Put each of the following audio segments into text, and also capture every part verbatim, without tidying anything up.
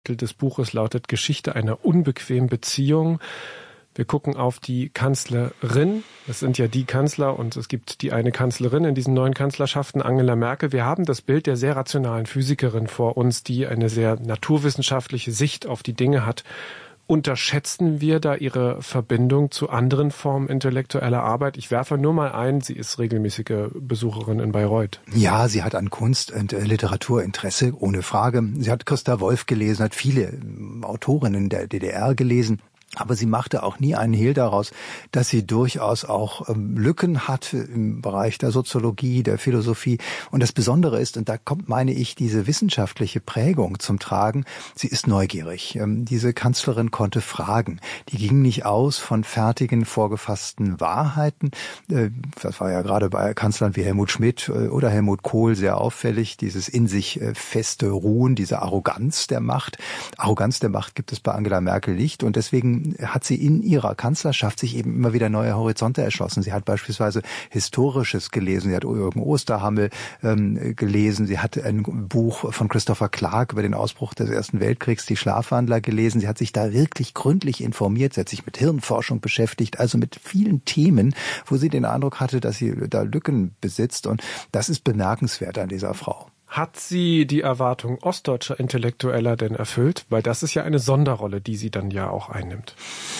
Der Titel des Buches lautet Geschichte einer unbequemen Beziehung. Wir gucken auf die Kanzlerin. Es sind ja die Kanzler und es gibt die eine Kanzlerin in diesen neuen Kanzlerschaften, Angela Merkel. Wir haben das Bild der sehr rationalen Physikerin vor uns, die eine sehr naturwissenschaftliche Sicht auf die Dinge hat. Unterschätzen wir da ihre Verbindung zu anderen Formen intellektueller Arbeit? Ich werfe nur mal ein, sie ist regelmäßige Besucherin in Bayreuth. Ja, sie hat an Kunst und Literatur Interesse, ohne Frage. Sie hat Christa Wolf gelesen, hat viele Autorinnen der D D R gelesen. Aber sie machte auch nie einen Hehl daraus, dass sie durchaus auch ähm, Lücken hatte im Bereich der Soziologie, der Philosophie. Und das Besondere ist, und da kommt, meine ich, diese wissenschaftliche Prägung zum Tragen, sie ist neugierig. Ähm, diese Kanzlerin konnte fragen. Die ging nicht aus von fertigen, vorgefassten Wahrheiten. Äh, das war ja gerade bei Kanzlern wie Helmut Schmidt äh, oder Helmut Kohl sehr auffällig, dieses in sich äh, feste Ruhen, diese Arroganz der Macht. Arroganz der Macht gibt es bei Angela Merkel nicht und deswegen hat sie in ihrer Kanzlerschaft sich eben immer wieder neue Horizonte erschlossen. Sie hat beispielsweise Historisches gelesen. Sie hat Jürgen Osterhammel ähm, gelesen. Sie hat ein Buch von Christopher Clark über den Ausbruch des Ersten Weltkriegs, die Schlafwandler, gelesen. Sie hat sich da wirklich gründlich informiert. Sie hat sich mit Hirnforschung beschäftigt, also mit vielen Themen, wo sie den Eindruck hatte, dass sie da Lücken besitzt. Und das ist bemerkenswert an dieser Frau. Hat sie die Erwartung ostdeutscher Intellektueller denn erfüllt? Weil das ist ja eine Sonderrolle, die sie dann ja auch einnimmt.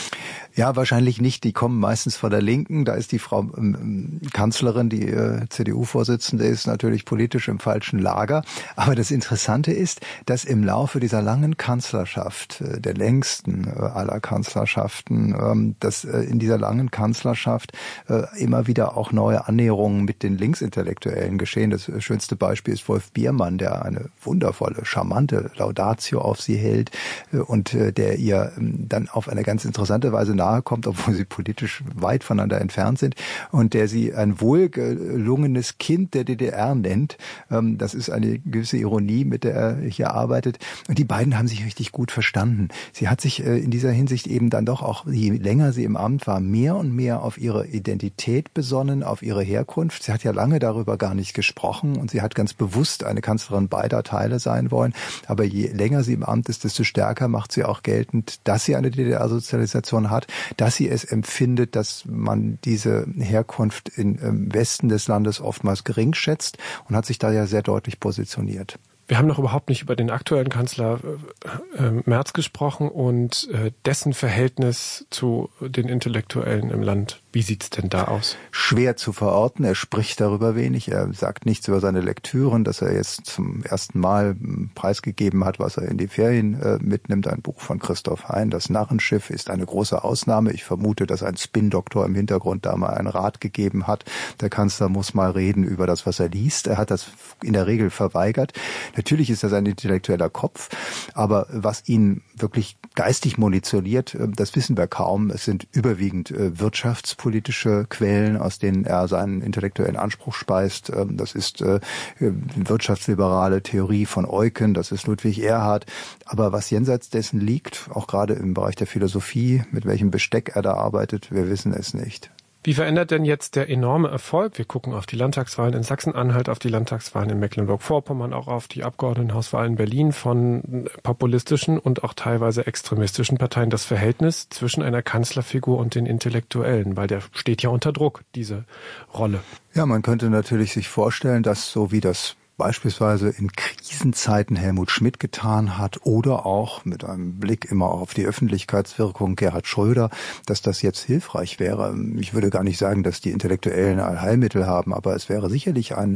Ja, wahrscheinlich nicht. Die kommen meistens von der Linken. Da ist die Frau ähm, Kanzlerin, die äh, C D U-Vorsitzende ist, natürlich politisch im falschen Lager. Aber das Interessante ist, dass im Laufe dieser langen Kanzlerschaft, äh, der längsten äh, aller Kanzlerschaften, ähm, dass äh, in dieser langen Kanzlerschaft äh, immer wieder auch neue Annäherungen mit den Linksintellektuellen geschehen. Das äh, schönste Beispiel ist Wolf Biermann, der eine wundervolle, charmante Laudatio auf sie hält äh, und äh, der ihr äh, dann auf eine ganz interessante Weise nahe kommt, obwohl sie politisch weit voneinander entfernt sind, und der sie ein wohlgelungenes Kind der D D R nennt. Das ist eine gewisse Ironie, mit der er hier arbeitet. Und die beiden haben sich richtig gut verstanden. Sie hat sich in dieser Hinsicht eben dann doch auch, je länger sie im Amt war, mehr und mehr auf ihre Identität besonnen, auf ihre Herkunft. Sie hat ja lange darüber gar nicht gesprochen und sie hat ganz bewusst eine Kanzlerin beider Teile sein wollen. Aber je länger sie im Amt ist, desto stärker macht sie auch geltend, dass sie eine D D R-Sozialisation hat, dass sie es empfindet, dass man diese Herkunft im Westen des Landes oftmals gering schätzt, und hat sich da ja sehr deutlich positioniert. Wir haben noch überhaupt nicht über den aktuellen Kanzler äh, Merz gesprochen und äh, dessen Verhältnis zu den Intellektuellen im Land. Wie sieht's denn da aus? Schwer zu verorten. Er spricht darüber wenig. Er sagt nichts über seine Lektüren, dass er jetzt zum ersten Mal preisgegeben hat, was er in die Ferien äh, mitnimmt. Ein Buch von Christoph Hein, Das Narrenschiff, ist eine große Ausnahme. Ich vermute, dass ein Spin-Doktor im Hintergrund da mal einen Rat gegeben hat. Der Kanzler muss mal reden über das, was er liest. Er hat das in der Regel verweigert. Natürlich ist das ein intellektueller Kopf, aber was ihn wirklich geistig munitioniert, das wissen wir kaum. Es sind überwiegend wirtschaftspolitische Quellen, aus denen er seinen intellektuellen Anspruch speist. Das ist wirtschaftsliberale Theorie von Eucken, das ist Ludwig Erhard. Aber was jenseits dessen liegt, auch gerade im Bereich der Philosophie, mit welchem Besteck er da arbeitet, wir wissen es nicht. Wie verändert denn jetzt der enorme Erfolg? Wir gucken auf die Landtagswahlen in Sachsen-Anhalt, auf die Landtagswahlen in Mecklenburg-Vorpommern, auch auf die Abgeordnetenhauswahlen in Berlin von populistischen und auch teilweise extremistischen Parteien, das Verhältnis zwischen einer Kanzlerfigur und den Intellektuellen, weil der steht ja unter Druck, diese Rolle. Ja, man könnte natürlich sich vorstellen, dass so wie das beispielsweise in Krisenzeiten Helmut Schmidt getan hat oder auch mit einem Blick immer auf die Öffentlichkeitswirkung Gerhard Schröder, dass das jetzt hilfreich wäre. Ich würde gar nicht sagen, dass die Intellektuellen ein Heilmittel haben, aber es wäre sicherlich ein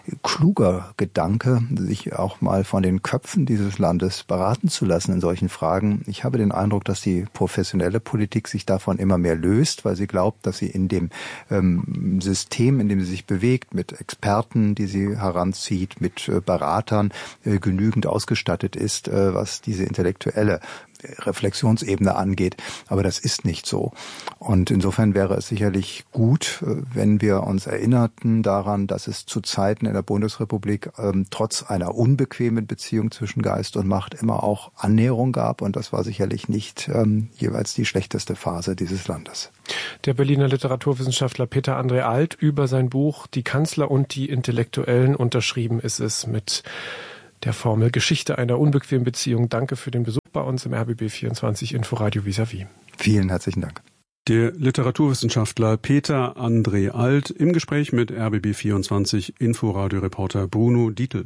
kluger Gedanke, sich auch mal von den Köpfen dieses Landes beraten zu lassen in solchen Fragen. Ich habe den Eindruck, dass die professionelle Politik sich davon immer mehr löst, weil sie glaubt, dass sie in dem ähm, System, in dem sie sich bewegt, mit Experten, die sie heranzieht, mit Beratern äh, genügend ausgestattet ist, äh, was diese intellektuelle Reflexionsebene angeht. Aber das ist nicht so. Und insofern wäre es sicherlich gut, wenn wir uns erinnerten daran, dass es zu Zeiten in der Bundesrepublik ähm, trotz einer unbequemen Beziehung zwischen Geist und Macht immer auch Annäherung gab. Und das war sicherlich nicht ähm, jeweils die schlechteste Phase dieses Landes. Der Berliner Literaturwissenschaftler Peter André Alt über sein Buch Die Kanzler und die Intellektuellen, unterschrieben ist es mit der Formel Geschichte einer unbequemen Beziehung. Danke für den Besuch bei uns im R B B vierundzwanzig Inforadio vis-à-vis. Vielen herzlichen Dank. Der Literaturwissenschaftler Peter André Alt im Gespräch mit R B B vierundzwanzig Inforadio-Reporter Bruno Dietl.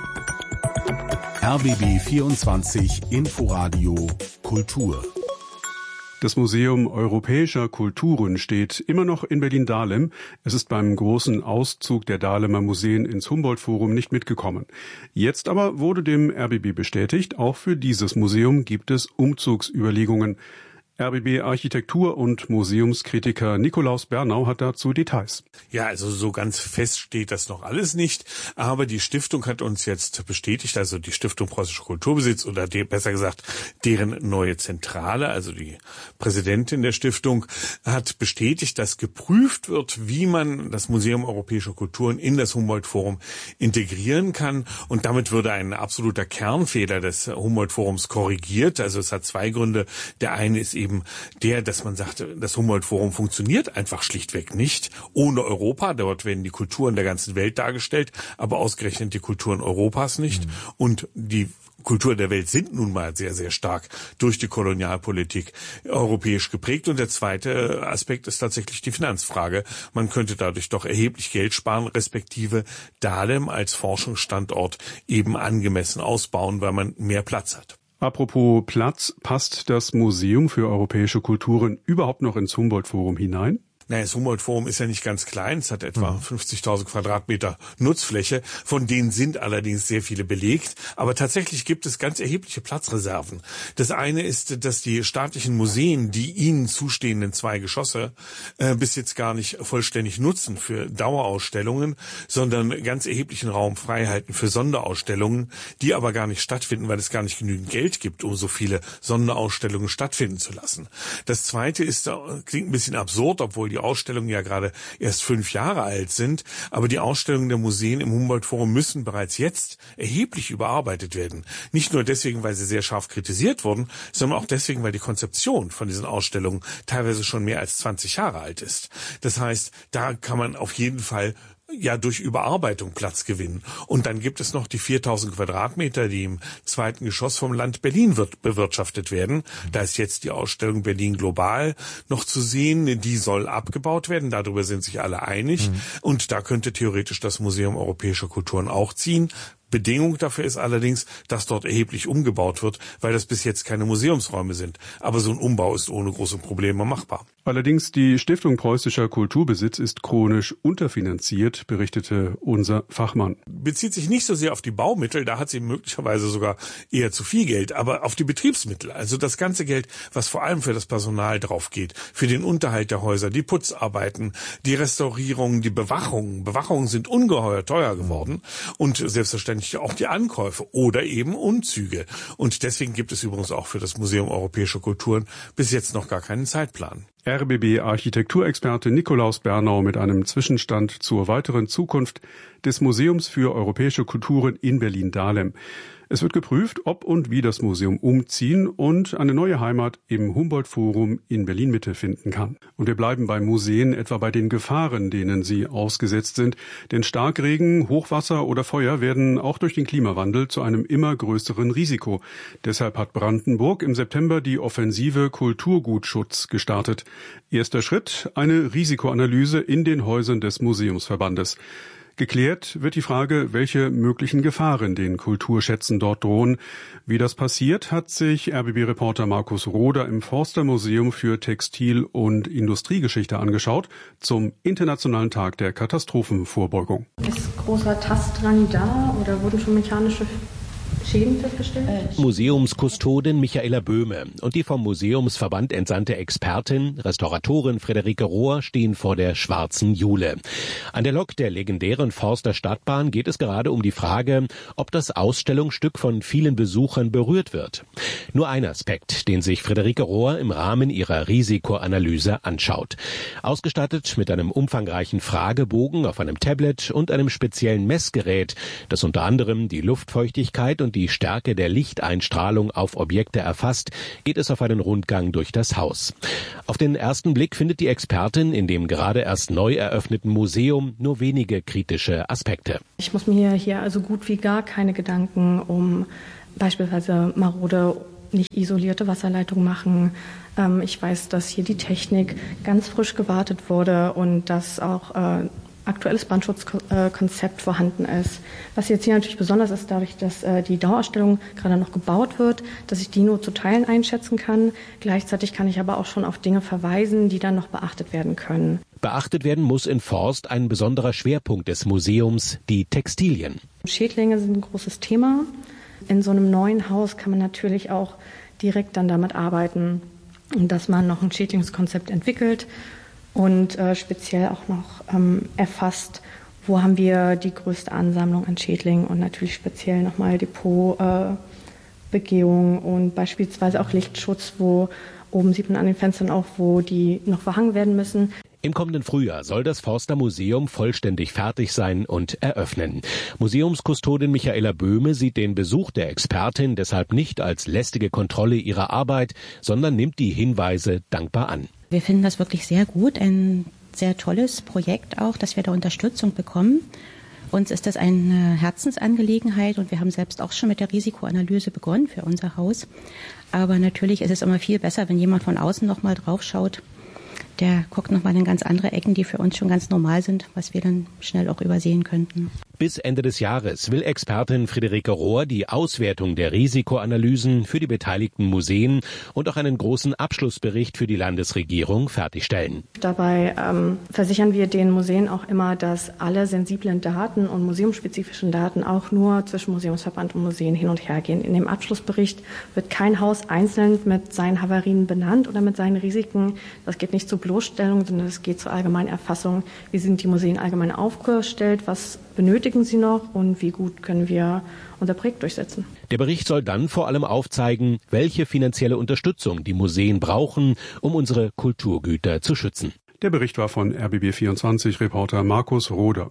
R B B vierundzwanzig Inforadio Kultur. Das Museum Europäischer Kulturen steht immer noch in Berlin-Dahlem. Es ist beim großen Auszug der Dahlemer Museen ins Humboldt-Forum nicht mitgekommen. Jetzt aber wurde dem R B B bestätigt, auch für dieses Museum gibt es Umzugsüberlegungen. R B B Architektur- und Museumskritiker Nikolaus Bernau hat dazu Details. Ja, also so ganz fest steht das noch alles nicht, aber die Stiftung hat uns jetzt bestätigt, also die Stiftung Preußischer Kulturbesitz oder die, besser gesagt deren neue Zentrale, also die Präsidentin der Stiftung, hat bestätigt, dass geprüft wird, wie man das Museum Europäischer Kulturen in das Humboldt-Forum integrieren kann, und damit würde ein absoluter Kernfehler des Humboldt-Forums korrigiert. Also es hat zwei Gründe. Der eine ist eben der, dass man sagte, das Humboldt-Forum funktioniert einfach schlichtweg nicht ohne Europa. Dort werden die Kulturen der ganzen Welt dargestellt, aber ausgerechnet die Kulturen Europas nicht. Mhm. Und die Kultur der Welt sind nun mal sehr, sehr stark durch die Kolonialpolitik europäisch geprägt. Und der zweite Aspekt ist tatsächlich die Finanzfrage. Man könnte dadurch doch erheblich Geld sparen, respektive Dahlem als Forschungsstandort eben angemessen ausbauen, weil man mehr Platz hat. Apropos Platz, passt das Museum für europäische Kulturen überhaupt noch ins Humboldt-Forum hinein? Naja, das Humboldt-Forum ist ja nicht ganz klein. Es hat etwa mhm. fünfzigtausend Quadratmeter Nutzfläche. Von denen sind allerdings sehr viele belegt. Aber tatsächlich gibt es ganz erhebliche Platzreserven. Das eine ist, dass die staatlichen Museen die ihnen zustehenden zwei Geschosse äh, bis jetzt gar nicht vollständig nutzen für Dauerausstellungen, sondern ganz erheblichen Raum frei halten für Sonderausstellungen, die aber gar nicht stattfinden, weil es gar nicht genügend Geld gibt, um so viele Sonderausstellungen stattfinden zu lassen. Das zweite ist, klingt ein bisschen absurd, obwohl die Die Ausstellungen ja gerade erst fünf Jahre alt sind, aber die Ausstellungen der Museen im Humboldt-Forum müssen bereits jetzt erheblich überarbeitet werden. Nicht nur deswegen, weil sie sehr scharf kritisiert wurden, sondern auch deswegen, weil die Konzeption von diesen Ausstellungen teilweise schon mehr als zwanzig Jahre alt ist. Das heißt, da kann man auf jeden Fall ja durch Überarbeitung Platz gewinnen. Und dann gibt es noch die viertausend Quadratmeter, die im zweiten Geschoss vom Land Berlin wird bewirtschaftet werden. Da ist jetzt die Ausstellung Berlin Global noch zu sehen. Die soll abgebaut werden. Darüber sind sich alle einig. Mhm. Und da könnte theoretisch das Museum Europäischer Kulturen auch ziehen. Bedingung dafür ist allerdings, dass dort erheblich umgebaut wird, weil das bis jetzt keine Museumsräume sind. Aber so ein Umbau ist ohne große Probleme machbar. Allerdings die Stiftung Preußischer Kulturbesitz ist chronisch unterfinanziert, berichtete unser Fachmann. Bezieht sich nicht so sehr auf die Baumittel, da hat sie möglicherweise sogar eher zu viel Geld, aber auf die Betriebsmittel. Also das ganze Geld, was vor allem für das Personal drauf geht, für den Unterhalt der Häuser, die Putzarbeiten, die Restaurierung, die Bewachung. Bewachungen sind ungeheuer teuer geworden und selbstverständlich auch die Ankäufe oder eben Umzüge. Und deswegen gibt es übrigens auch für das Museum Europäischer Kulturen bis jetzt noch gar keinen Zeitplan. R B B-Architekturexperte Nikolaus Bernau mit einem Zwischenstand zur weiteren Zukunft des Museums für europäische Kulturen in Berlin-Dahlem. Es wird geprüft, ob und wie das Museum umziehen und eine neue Heimat im Humboldt-Forum in Berlin-Mitte finden kann. Und wir bleiben bei Museen, etwa bei den Gefahren, denen sie ausgesetzt sind. Denn Starkregen, Hochwasser oder Feuer werden auch durch den Klimawandel zu einem immer größeren Risiko. Deshalb hat Brandenburg im September die Offensive Kulturgutschutz gestartet. Erster Schritt, eine Risikoanalyse in den Häusern des Museumsverbandes. Geklärt wird die Frage, welche möglichen Gefahren den Kulturschätzen dort drohen. Wie das passiert, hat sich R B B-Reporter Markus Roder im Forster-Museum für Textil- und Industriegeschichte angeschaut, zum Internationalen Tag der Katastrophenvorbeugung. Ist großer Tastrang da oder wurden schon mechanische Schäden festgestellt? Museumskustodin Michaela Böhme und die vom Museumsverband entsandte Expertin, Restauratorin Friederike Rohr stehen vor der schwarzen Jule. An der Lok der legendären Forster Stadtbahn geht es gerade um die Frage, ob das Ausstellungsstück von vielen Besuchern berührt wird. Nur ein Aspekt, den sich Friederike Rohr im Rahmen ihrer Risikoanalyse anschaut. Ausgestattet mit einem umfangreichen Fragebogen auf einem Tablet und einem speziellen Messgerät, das unter anderem die Luftfeuchtigkeit und die Stärke der Lichteinstrahlung auf Objekte erfasst, geht es auf einen Rundgang durch das Haus. Auf den ersten Blick findet die Expertin in dem gerade erst neu eröffneten Museum nur wenige kritische Aspekte. Ich muss mir hier also gut wie gar keine Gedanken um beispielsweise marode, nicht isolierte Wasserleitungen machen. Ähm, ich weiß, dass hier die Technik ganz frisch gewartet wurde und dass auch äh, aktuelles Brandschutzkonzept vorhanden ist. Was jetzt hier natürlich besonders ist, dadurch, dass äh, die Dauerausstellung gerade noch gebaut wird, dass ich die nur zu Teilen einschätzen kann. Gleichzeitig kann ich aber auch schon auf Dinge verweisen, die dann noch beachtet werden können. Beachtet werden muss in Forst ein besonderer Schwerpunkt des Museums, die Textilien. Schädlinge sind ein großes Thema. In so einem neuen Haus kann man natürlich auch direkt dann damit arbeiten, dass man noch ein Schädlingskonzept entwickelt und äh, speziell auch noch ähm, erfasst, wo haben wir die größte Ansammlung an Schädlingen und natürlich speziell nochmal Depotbegehung äh, und beispielsweise auch Lichtschutz, wo oben sieht man an den Fenstern auch, wo die noch verhangen werden müssen. Im kommenden Frühjahr soll das Forster Museum vollständig fertig sein und eröffnen. Museumskustodin Michaela Böhme sieht den Besuch der Expertin deshalb nicht als lästige Kontrolle ihrer Arbeit, sondern nimmt die Hinweise dankbar an. Wir finden das wirklich sehr gut, ein sehr tolles Projekt auch, dass wir da Unterstützung bekommen. Uns ist das eine Herzensangelegenheit und wir haben selbst auch schon mit der Risikoanalyse begonnen für unser Haus. Aber natürlich ist es immer viel besser, wenn jemand von außen noch mal drauf schaut. Der guckt nochmal in ganz andere Ecken, die für uns schon ganz normal sind, was wir dann schnell auch übersehen könnten. Bis Ende des Jahres will Expertin Friederike Rohr die Auswertung der Risikoanalysen für die beteiligten Museen und auch einen großen Abschlussbericht für die Landesregierung fertigstellen. Dabei ähm, versichern wir den Museen auch immer, dass alle sensiblen Daten und museumsspezifischen Daten auch nur zwischen Museumsverband und Museen hin und her gehen. In dem Abschlussbericht wird kein Haus einzeln mit seinen Havarien benannt oder mit seinen Risiken. Das geht nicht zur Bloßstellung, sondern es geht zur allgemeinen Erfassung. Wie sind die Museen allgemein aufgestellt? Was benötigen sie noch und wie gut können wir unser Projekt durchsetzen? Der Bericht soll dann vor allem aufzeigen, welche finanzielle Unterstützung die Museen brauchen, um unsere Kulturgüter zu schützen. Der Bericht war von R B B vierundzwanzig Reporter Markus Roder.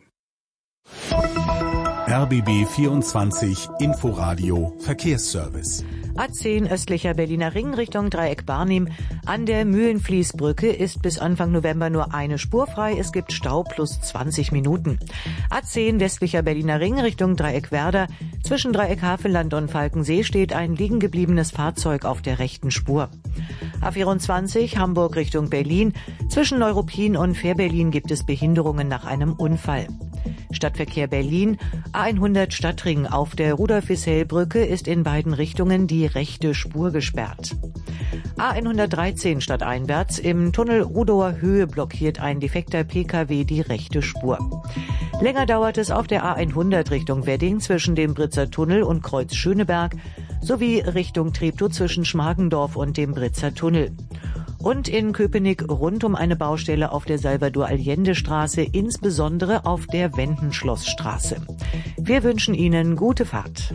R B B vierundzwanzig Inforadio Verkehrsservice. A zehn östlicher Berliner Ring Richtung Dreieck Barnim. An der Mühlenfließbrücke ist bis Anfang November nur eine Spur frei. Es gibt Stau plus zwanzig Minuten. A zehn westlicher Berliner Ring Richtung Dreieck Werder. Zwischen Dreieck Havelland und Falkensee steht ein liegen gebliebenes Fahrzeug auf der rechten Spur. A vierundzwanzig Hamburg Richtung Berlin. Zwischen Neuruppin und Fährberlin gibt es Behinderungen nach einem Unfall. Stadtverkehr Berlin, A hundert Stadtring auf der Rudolf-Wissell-Brücke ist in beiden Richtungen die rechte Spur gesperrt. A hundertdreizehn stadteinwärts im Tunnel Rudower Höhe blockiert ein defekter P K W die rechte Spur. Länger dauert es auf der A hundert Richtung Wedding zwischen dem Britzer Tunnel und Kreuz Schöneberg sowie Richtung Treptow zwischen Schmargendorf und dem Britzer Tunnel. Und in Köpenick rund um eine Baustelle auf der Salvador-Allende-Straße, insbesondere auf der Wendenschlossstraße. Wir wünschen Ihnen gute Fahrt.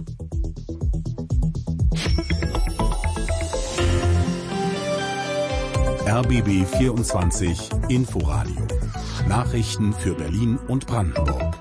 R B B vierundzwanzig Inforadio. Nachrichten für Berlin und Brandenburg.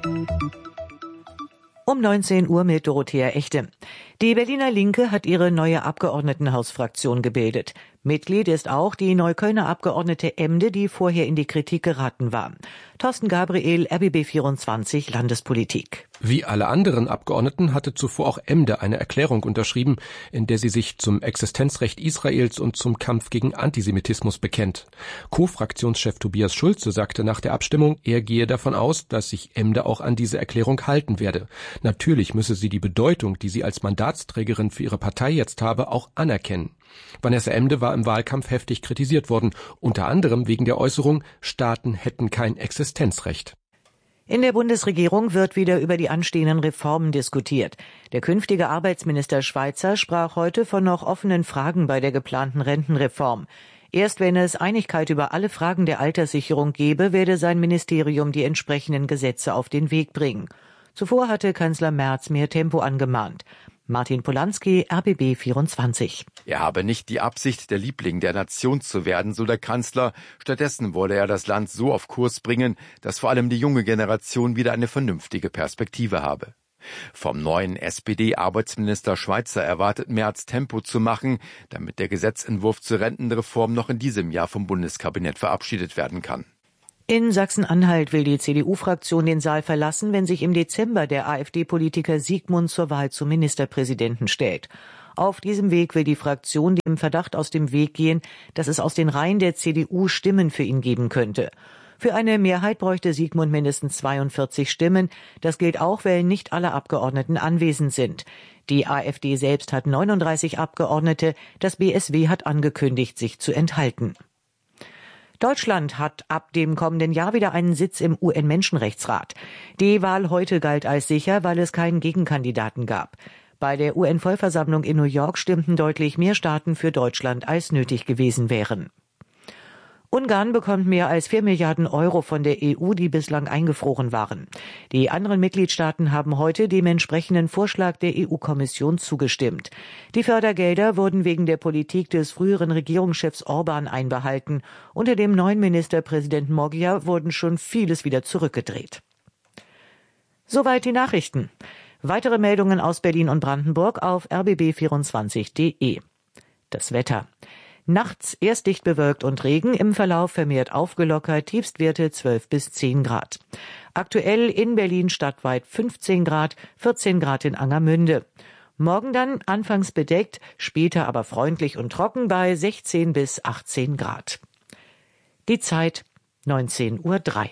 Um neunzehn Uhr mit Dorothea Echte. Die Berliner Linke hat ihre neue Abgeordnetenhausfraktion gebildet. Mitglied ist auch die Neuköllner Abgeordnete Emde, die vorher in die Kritik geraten war. Thorsten Gabriel, R B B vierundzwanzig Landespolitik. Wie alle anderen Abgeordneten hatte zuvor auch Emde eine Erklärung unterschrieben, in der sie sich zum Existenzrecht Israels und zum Kampf gegen Antisemitismus bekennt. Co-Fraktionschef Tobias Schulze sagte nach der Abstimmung, er gehe davon aus, dass sich Emde auch an diese Erklärung halten werde. Natürlich müsse sie die Bedeutung, die sie als Mandatsträgerin für ihre Partei jetzt habe, auch anerkennen. Vanessa Emde war im Wahlkampf heftig kritisiert worden, unter anderem wegen der Äußerung, Staaten hätten kein Existenzrecht. In der Bundesregierung wird wieder über die anstehenden Reformen diskutiert. Der künftige Arbeitsminister Schweizer sprach heute von noch offenen Fragen bei der geplanten Rentenreform. Erst wenn es Einigkeit über alle Fragen der Alterssicherung gebe, werde sein Ministerium die entsprechenden Gesetze auf den Weg bringen. Zuvor hatte Kanzler Merz mehr Tempo angemahnt. Martin Polanski, R B B vierundzwanzig. Er habe nicht die Absicht, der Liebling der Nation zu werden, so der Kanzler. Stattdessen wolle er das Land so auf Kurs bringen, dass vor allem die junge Generation wieder eine vernünftige Perspektive habe. Vom neuen S P D-Arbeitsminister Schweizer erwartet Merz, Tempo zu machen, damit der Gesetzentwurf zur Rentenreform noch in diesem Jahr vom Bundeskabinett verabschiedet werden kann. In Sachsen-Anhalt will die C D U-Fraktion den Saal verlassen, wenn sich im Dezember der AfD-Politiker Siegmund zur Wahl zum Ministerpräsidenten stellt. Auf diesem Weg will die Fraktion dem Verdacht aus dem Weg gehen, dass es aus den Reihen der C D U Stimmen für ihn geben könnte. Für eine Mehrheit bräuchte Siegmund mindestens zweiundvierzig Stimmen. Das gilt auch, weil nicht alle Abgeordneten anwesend sind. Die AfD selbst hat neununddreißig Abgeordnete. Das B S W hat angekündigt, sich zu enthalten. Deutschland hat ab dem kommenden Jahr wieder einen Sitz im U N-Menschenrechtsrat. Die Wahl heute galt als sicher, weil es keinen Gegenkandidaten gab. Bei der U N-Vollversammlung in New York stimmten deutlich mehr Staaten für Deutschland, als nötig gewesen wären. Ungarn bekommt mehr als vier Milliarden Euro von der E U, die bislang eingefroren waren. Die anderen Mitgliedstaaten haben heute dem entsprechenden Vorschlag der E U-Kommission zugestimmt. Die Fördergelder wurden wegen der Politik des früheren Regierungschefs Orban einbehalten. Unter dem neuen Ministerpräsident Magyar wurden schon vieles wieder zurückgedreht. Soweit die Nachrichten. Weitere Meldungen aus Berlin und Brandenburg auf r b b vierundzwanzig punkt d e. Das Wetter. Nachts erst dicht bewölkt und Regen, im Verlauf vermehrt aufgelockert, Tiefstwerte zwölf bis zehn Grad. Aktuell in Berlin stadtweit fünfzehn Grad, vierzehn Grad in Angermünde. Morgen dann anfangs bedeckt, später aber freundlich und trocken bei sechzehn bis achtzehn Grad. Die Zeit neunzehn Uhr drei.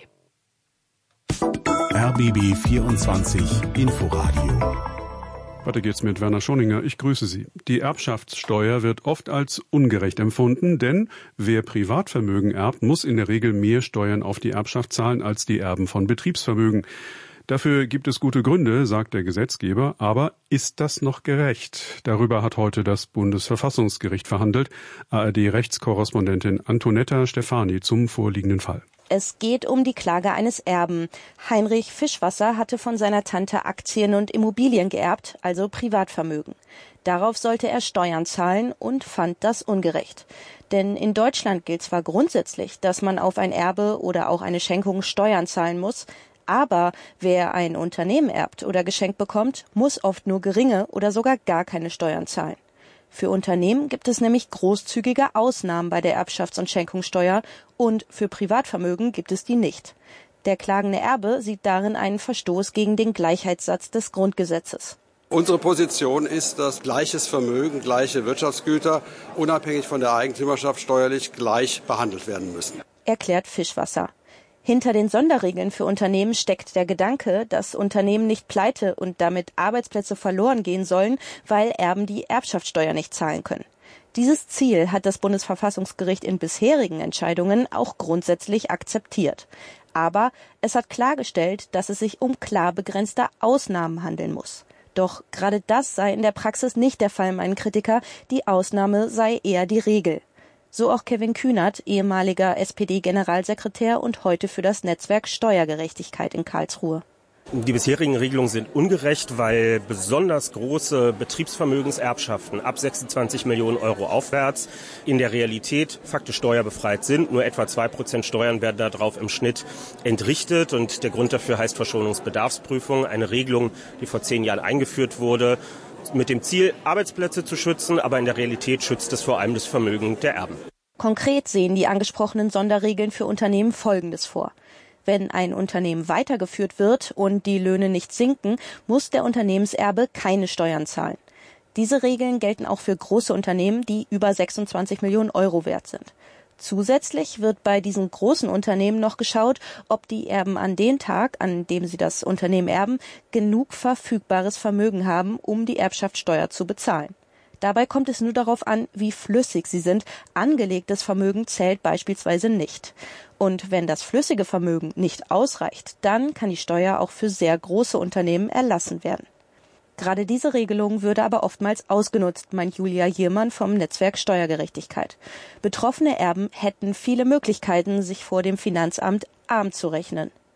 R B B vierundzwanzig Inforadio. Weiter geht's mit Werner Schoninger. Ich grüße Sie. Die Erbschaftssteuer wird oft als ungerecht empfunden, denn wer Privatvermögen erbt, muss in der Regel mehr Steuern auf die Erbschaft zahlen als die Erben von Betriebsvermögen. Dafür gibt es gute Gründe, sagt der Gesetzgeber. Aber ist das noch gerecht? Darüber hat heute das Bundesverfassungsgericht verhandelt. A R D-Rechtskorrespondentin Antonetta Stefani zum vorliegenden Fall. Es geht um die Klage eines Erben. Heinrich Fischwasser hatte von seiner Tante Aktien und Immobilien geerbt, also Privatvermögen. Darauf sollte er Steuern zahlen und fand das ungerecht. Denn in Deutschland gilt zwar grundsätzlich, dass man auf ein Erbe oder auch eine Schenkung Steuern zahlen muss, aber wer ein Unternehmen erbt oder geschenkt bekommt, muss oft nur geringe oder sogar gar keine Steuern zahlen. Für Unternehmen gibt es nämlich großzügige Ausnahmen bei der Erbschafts- und Schenkungssteuer und für Privatvermögen gibt es die nicht. Der klagende Erbe sieht darin einen Verstoß gegen den Gleichheitssatz des Grundgesetzes. Unsere Position ist, dass gleiches Vermögen, gleiche Wirtschaftsgüter unabhängig von der Eigentümerschaft steuerlich gleich behandelt werden müssen. Erklärt Fischwasser. Hinter den Sonderregeln für Unternehmen steckt der Gedanke, dass Unternehmen nicht pleite und damit Arbeitsplätze verloren gehen sollen, weil Erben die Erbschaftssteuer nicht zahlen können. Dieses Ziel hat das Bundesverfassungsgericht in bisherigen Entscheidungen auch grundsätzlich akzeptiert. Aber es hat klargestellt, dass es sich um klar begrenzte Ausnahmen handeln muss. Doch gerade das sei in der Praxis nicht der Fall, meinen Kritiker. Die Ausnahme sei eher die Regel. So auch Kevin Kühnert, ehemaliger S P D-Generalsekretär und heute für das Netzwerk Steuergerechtigkeit in Karlsruhe. Die bisherigen Regelungen sind ungerecht, weil besonders große Betriebsvermögenserbschaften ab sechsundzwanzig Millionen Euro aufwärts in der Realität faktisch steuerbefreit sind. Nur etwa zwei Prozent Steuern werden darauf im Schnitt entrichtet. Und der Grund dafür heißt Verschonungsbedarfsprüfung, eine Regelung, die vor zehn Jahren eingeführt wurde, mit dem Ziel, Arbeitsplätze zu schützen, aber in der Realität schützt es vor allem das Vermögen der Erben. Konkret sehen die angesprochenen Sonderregeln für Unternehmen Folgendes vor. Wenn ein Unternehmen weitergeführt wird und die Löhne nicht sinken, muss der Unternehmenserbe keine Steuern zahlen. Diese Regeln gelten auch für große Unternehmen, die über sechsundzwanzig Millionen Euro wert sind. Zusätzlich wird bei diesen großen Unternehmen noch geschaut, ob die Erben an dem Tag, an dem sie das Unternehmen erben, genug verfügbares Vermögen haben, um die Erbschaftssteuer zu bezahlen. Dabei kommt es nur darauf an, wie flüssig sie sind. Angelegtes Vermögen zählt beispielsweise nicht. Und wenn das flüssige Vermögen nicht ausreicht, dann kann die Steuer auch für sehr große Unternehmen erlassen werden. Gerade diese Regelung würde aber oftmals ausgenutzt, meint Julia Jiermann vom Netzwerk Steuergerechtigkeit. Betroffene Erben hätten viele Möglichkeiten, sich vor dem Finanzamt arm zu rechnen.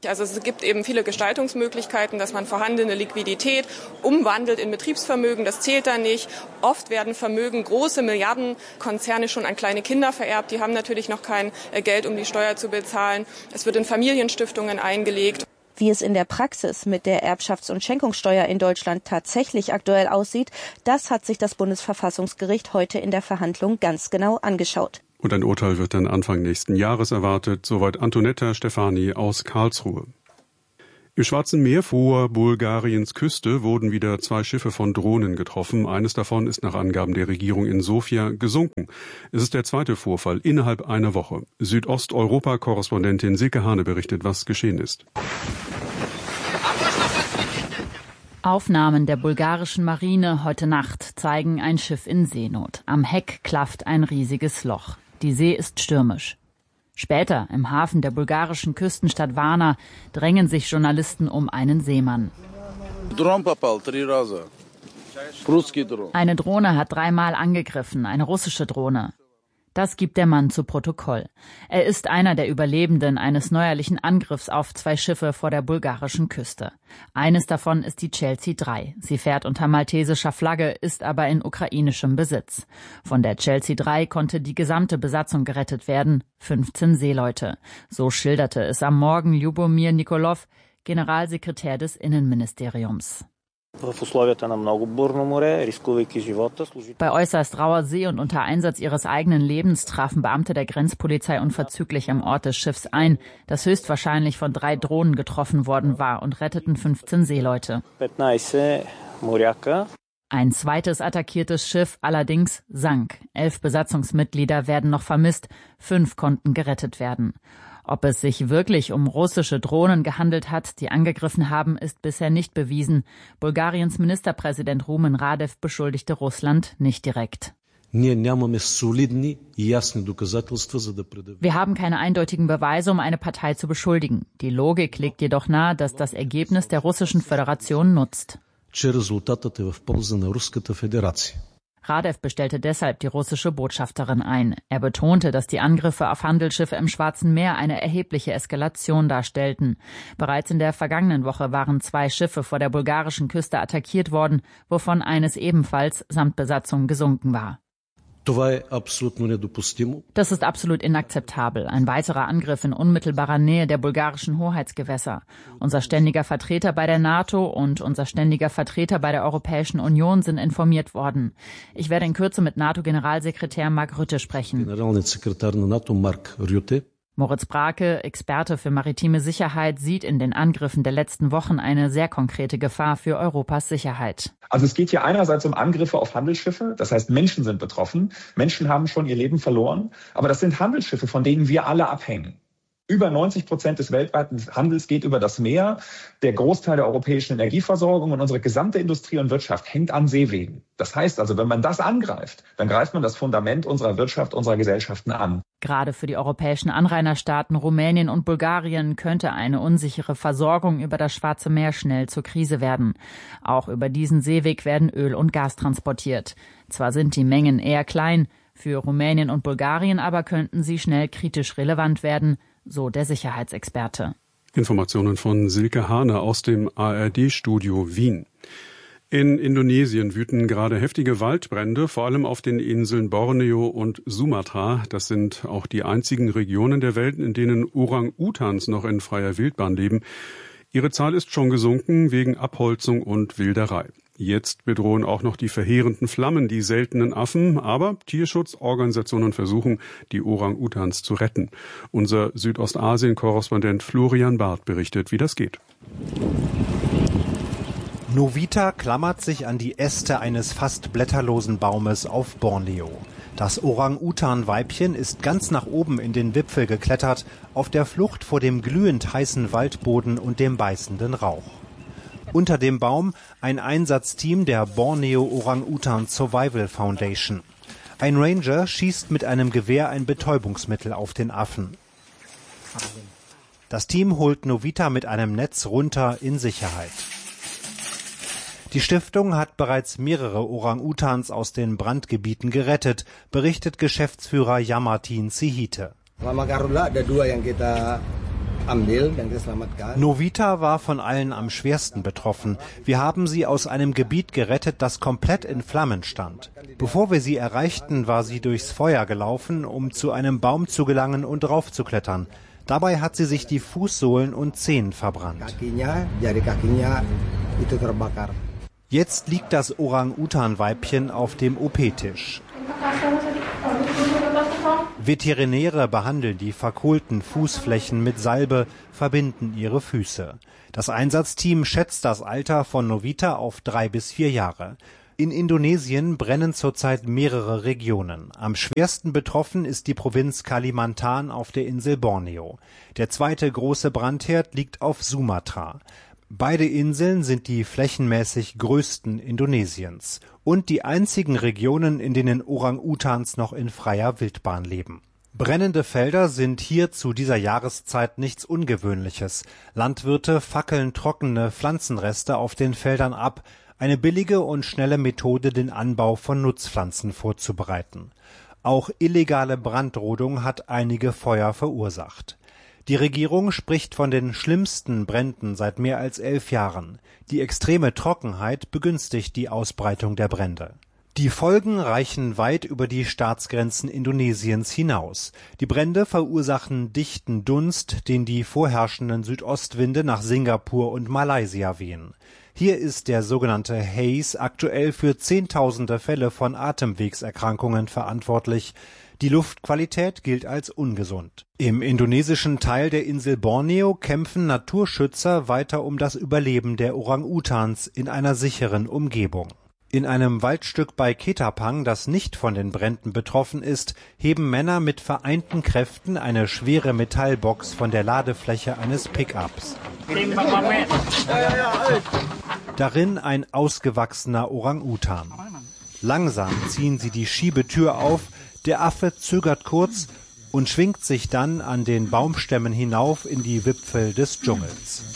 Also es gibt eben viele Gestaltungsmöglichkeiten, dass man vorhandene Liquidität umwandelt in Betriebsvermögen. Das zählt da nicht. Oft werden Vermögen, große Milliardenkonzerne schon an kleine Kinder vererbt. Die haben natürlich noch kein Geld, um die Steuer zu bezahlen. Es wird in Familienstiftungen eingelegt. Wie es in der Praxis mit der Erbschafts- und Schenkungssteuer in Deutschland tatsächlich aktuell aussieht, das hat sich das Bundesverfassungsgericht heute in der Verhandlung ganz genau angeschaut. Und ein Urteil wird dann Anfang nächsten Jahres erwartet. Soweit Antonetta Stefani aus Karlsruhe. Im Schwarzen Meer vor Bulgariens Küste wurden wieder zwei Schiffe von Drohnen getroffen. Eines davon ist nach Angaben der Regierung in Sofia gesunken. Es ist der zweite Vorfall innerhalb einer Woche. Südosteuropa-Korrespondentin Silke Hane berichtet, was geschehen ist. Aufnahmen der bulgarischen Marine heute Nacht zeigen ein Schiff in Seenot. Am Heck klafft ein riesiges Loch. Die See ist stürmisch. Später, im Hafen der bulgarischen Küstenstadt Varna, drängen sich Journalisten um einen Seemann. Eine Drohne hat dreimal angegriffen, eine russische Drohne. Das gibt der Mann zu Protokoll. Er ist einer der Überlebenden eines neuerlichen Angriffs auf zwei Schiffe vor der bulgarischen Küste. Eines davon ist die Chelsea drei. Sie fährt unter maltesischer Flagge, ist aber in ukrainischem Besitz. Von der Chelsea drei konnte die gesamte Besatzung gerettet werden, fünfzehn Seeleute. So schilderte es am Morgen Ljubomir Nikolov, Generalsekretär des Innenministeriums. Bei äußerst rauer See und unter Einsatz ihres eigenen Lebens trafen Beamte der Grenzpolizei unverzüglich am Ort des Schiffs ein, das höchstwahrscheinlich von drei Drohnen getroffen worden war, und retteten fünfzehn Seeleute. Ein zweites attackiertes Schiff allerdings sank. Elf Besatzungsmitglieder werden noch vermisst, fünf konnten gerettet werden. Ob es sich wirklich um russische Drohnen gehandelt hat, die angegriffen haben, ist bisher nicht bewiesen. Bulgariens Ministerpräsident Rumen Radev beschuldigte Russland nicht direkt. Wir haben keine eindeutigen Beweise, um eine Partei zu beschuldigen. Die Logik legt jedoch nahe, dass das Ergebnis der Russischen Föderation nutzt. Radev bestellte deshalb die russische Botschafterin ein. Er betonte, dass die Angriffe auf Handelsschiffe im Schwarzen Meer eine erhebliche Eskalation darstellten. Bereits in der vergangenen Woche waren zwei Schiffe vor der bulgarischen Küste attackiert worden, wovon eines ebenfalls samt Besatzung gesunken war. Das ist absolut inakzeptabel. Ein weiterer Angriff in unmittelbarer Nähe der bulgarischen Hoheitsgewässer. Unser ständiger Vertreter bei der NATO und unser ständiger Vertreter bei der Europäischen Union sind informiert worden. Ich werde in Kürze mit NATO-Generalsekretär Mark Rutte sprechen. Moritz Brake, Experte für maritime Sicherheit, sieht in den Angriffen der letzten Wochen eine sehr konkrete Gefahr für Europas Sicherheit. Also es geht hier einerseits um Angriffe auf Handelsschiffe, das heißt Menschen sind betroffen, Menschen haben schon ihr Leben verloren, aber das sind Handelsschiffe, von denen wir alle abhängen. Über neunzig Prozent des weltweiten Handels geht über das Meer. Der Großteil der europäischen Energieversorgung und unsere gesamte Industrie und Wirtschaft hängt an Seewegen. Das heißt also, wenn man das angreift, dann greift man das Fundament unserer Wirtschaft, unserer Gesellschaften an. Gerade für die europäischen Anrainerstaaten Rumänien und Bulgarien könnte eine unsichere Versorgung über das Schwarze Meer schnell zur Krise werden. Auch über diesen Seeweg werden Öl und Gas transportiert. Zwar sind die Mengen eher klein, für Rumänien und Bulgarien aber könnten sie schnell kritisch relevant werden, so der Sicherheitsexperte. Informationen von Silke Hane aus dem A R D-Studio Wien. In Indonesien wüten gerade heftige Waldbrände, vor allem auf den Inseln Borneo und Sumatra. Das sind auch die einzigen Regionen der Welt, in denen Orang-Utans noch in freier Wildbahn leben. Ihre Zahl ist schon gesunken wegen Abholzung und Wilderei. Jetzt bedrohen auch noch die verheerenden Flammen die seltenen Affen, aber Tierschutzorganisationen versuchen, die Orang-Utans zu retten. Unser Südostasien-Korrespondent Florian Barth berichtet, wie das geht. Novita klammert sich an die Äste eines fast blätterlosen Baumes auf Borneo. Das Orang-Utan-Weibchen ist ganz nach oben in den Wipfel geklettert, auf der Flucht vor dem glühend heißen Waldboden und dem beißenden Rauch. Unter dem Baum ein Einsatzteam der Borneo Orang-Utan Survival Foundation. Ein Ranger schießt mit einem Gewehr ein Betäubungsmittel auf den Affen. Das Team holt Novita mit einem Netz runter in Sicherheit. Die Stiftung hat bereits mehrere Orang-Utans aus den Brandgebieten gerettet, berichtet Geschäftsführer Yamartin Sihite. Novita war von allen am schwersten betroffen. Wir haben sie aus einem Gebiet gerettet, das komplett in Flammen stand. Bevor wir sie erreichten, war sie durchs Feuer gelaufen, um zu einem Baum zu gelangen und raufzuklettern. Dabei hat sie sich die Fußsohlen und Zehen verbrannt. Jetzt liegt das Orang-Utan-Weibchen auf dem O P-Tisch. Veterinäre behandeln die verkohlten Fußflächen mit Salbe, verbinden ihre Füße. Das Einsatzteam schätzt das Alter von Novita auf drei bis vier Jahre. In Indonesien brennen zurzeit mehrere Regionen. Am schwersten betroffen ist die Provinz Kalimantan auf der Insel Borneo. Der zweite große Brandherd liegt auf Sumatra. Beide Inseln sind die flächenmäßig größten Indonesiens und die einzigen Regionen, in denen Orang-Utans noch in freier Wildbahn leben. Brennende Felder sind hier zu dieser Jahreszeit nichts Ungewöhnliches. Landwirte fackeln trockene Pflanzenreste auf den Feldern ab, eine billige und schnelle Methode, den Anbau von Nutzpflanzen vorzubereiten. Auch illegale Brandrodung hat einige Feuer verursacht. Die Regierung spricht von den schlimmsten Bränden seit mehr als elf Jahren. Die extreme Trockenheit begünstigt die Ausbreitung der Brände. Die Folgen reichen weit über die Staatsgrenzen Indonesiens hinaus. Die Brände verursachen dichten Dunst, den die vorherrschenden Südostwinde nach Singapur und Malaysia wehen. Hier ist der sogenannte Haze aktuell für Zehntausende Fälle von Atemwegserkrankungen verantwortlich. Die Luftqualität gilt als ungesund. Im indonesischen Teil der Insel Borneo kämpfen Naturschützer weiter um das Überleben der Orang-Utans in einer sicheren Umgebung. In einem Waldstück bei Ketapang, das nicht von den Bränden betroffen ist, heben Männer mit vereinten Kräften eine schwere Metallbox von der Ladefläche eines Pickups. Darin ein ausgewachsener Orang-Utan. Langsam ziehen sie die Schiebetür auf. Der Affe zögert kurz und schwingt sich dann an den Baumstämmen hinauf in die Wipfel des Dschungels.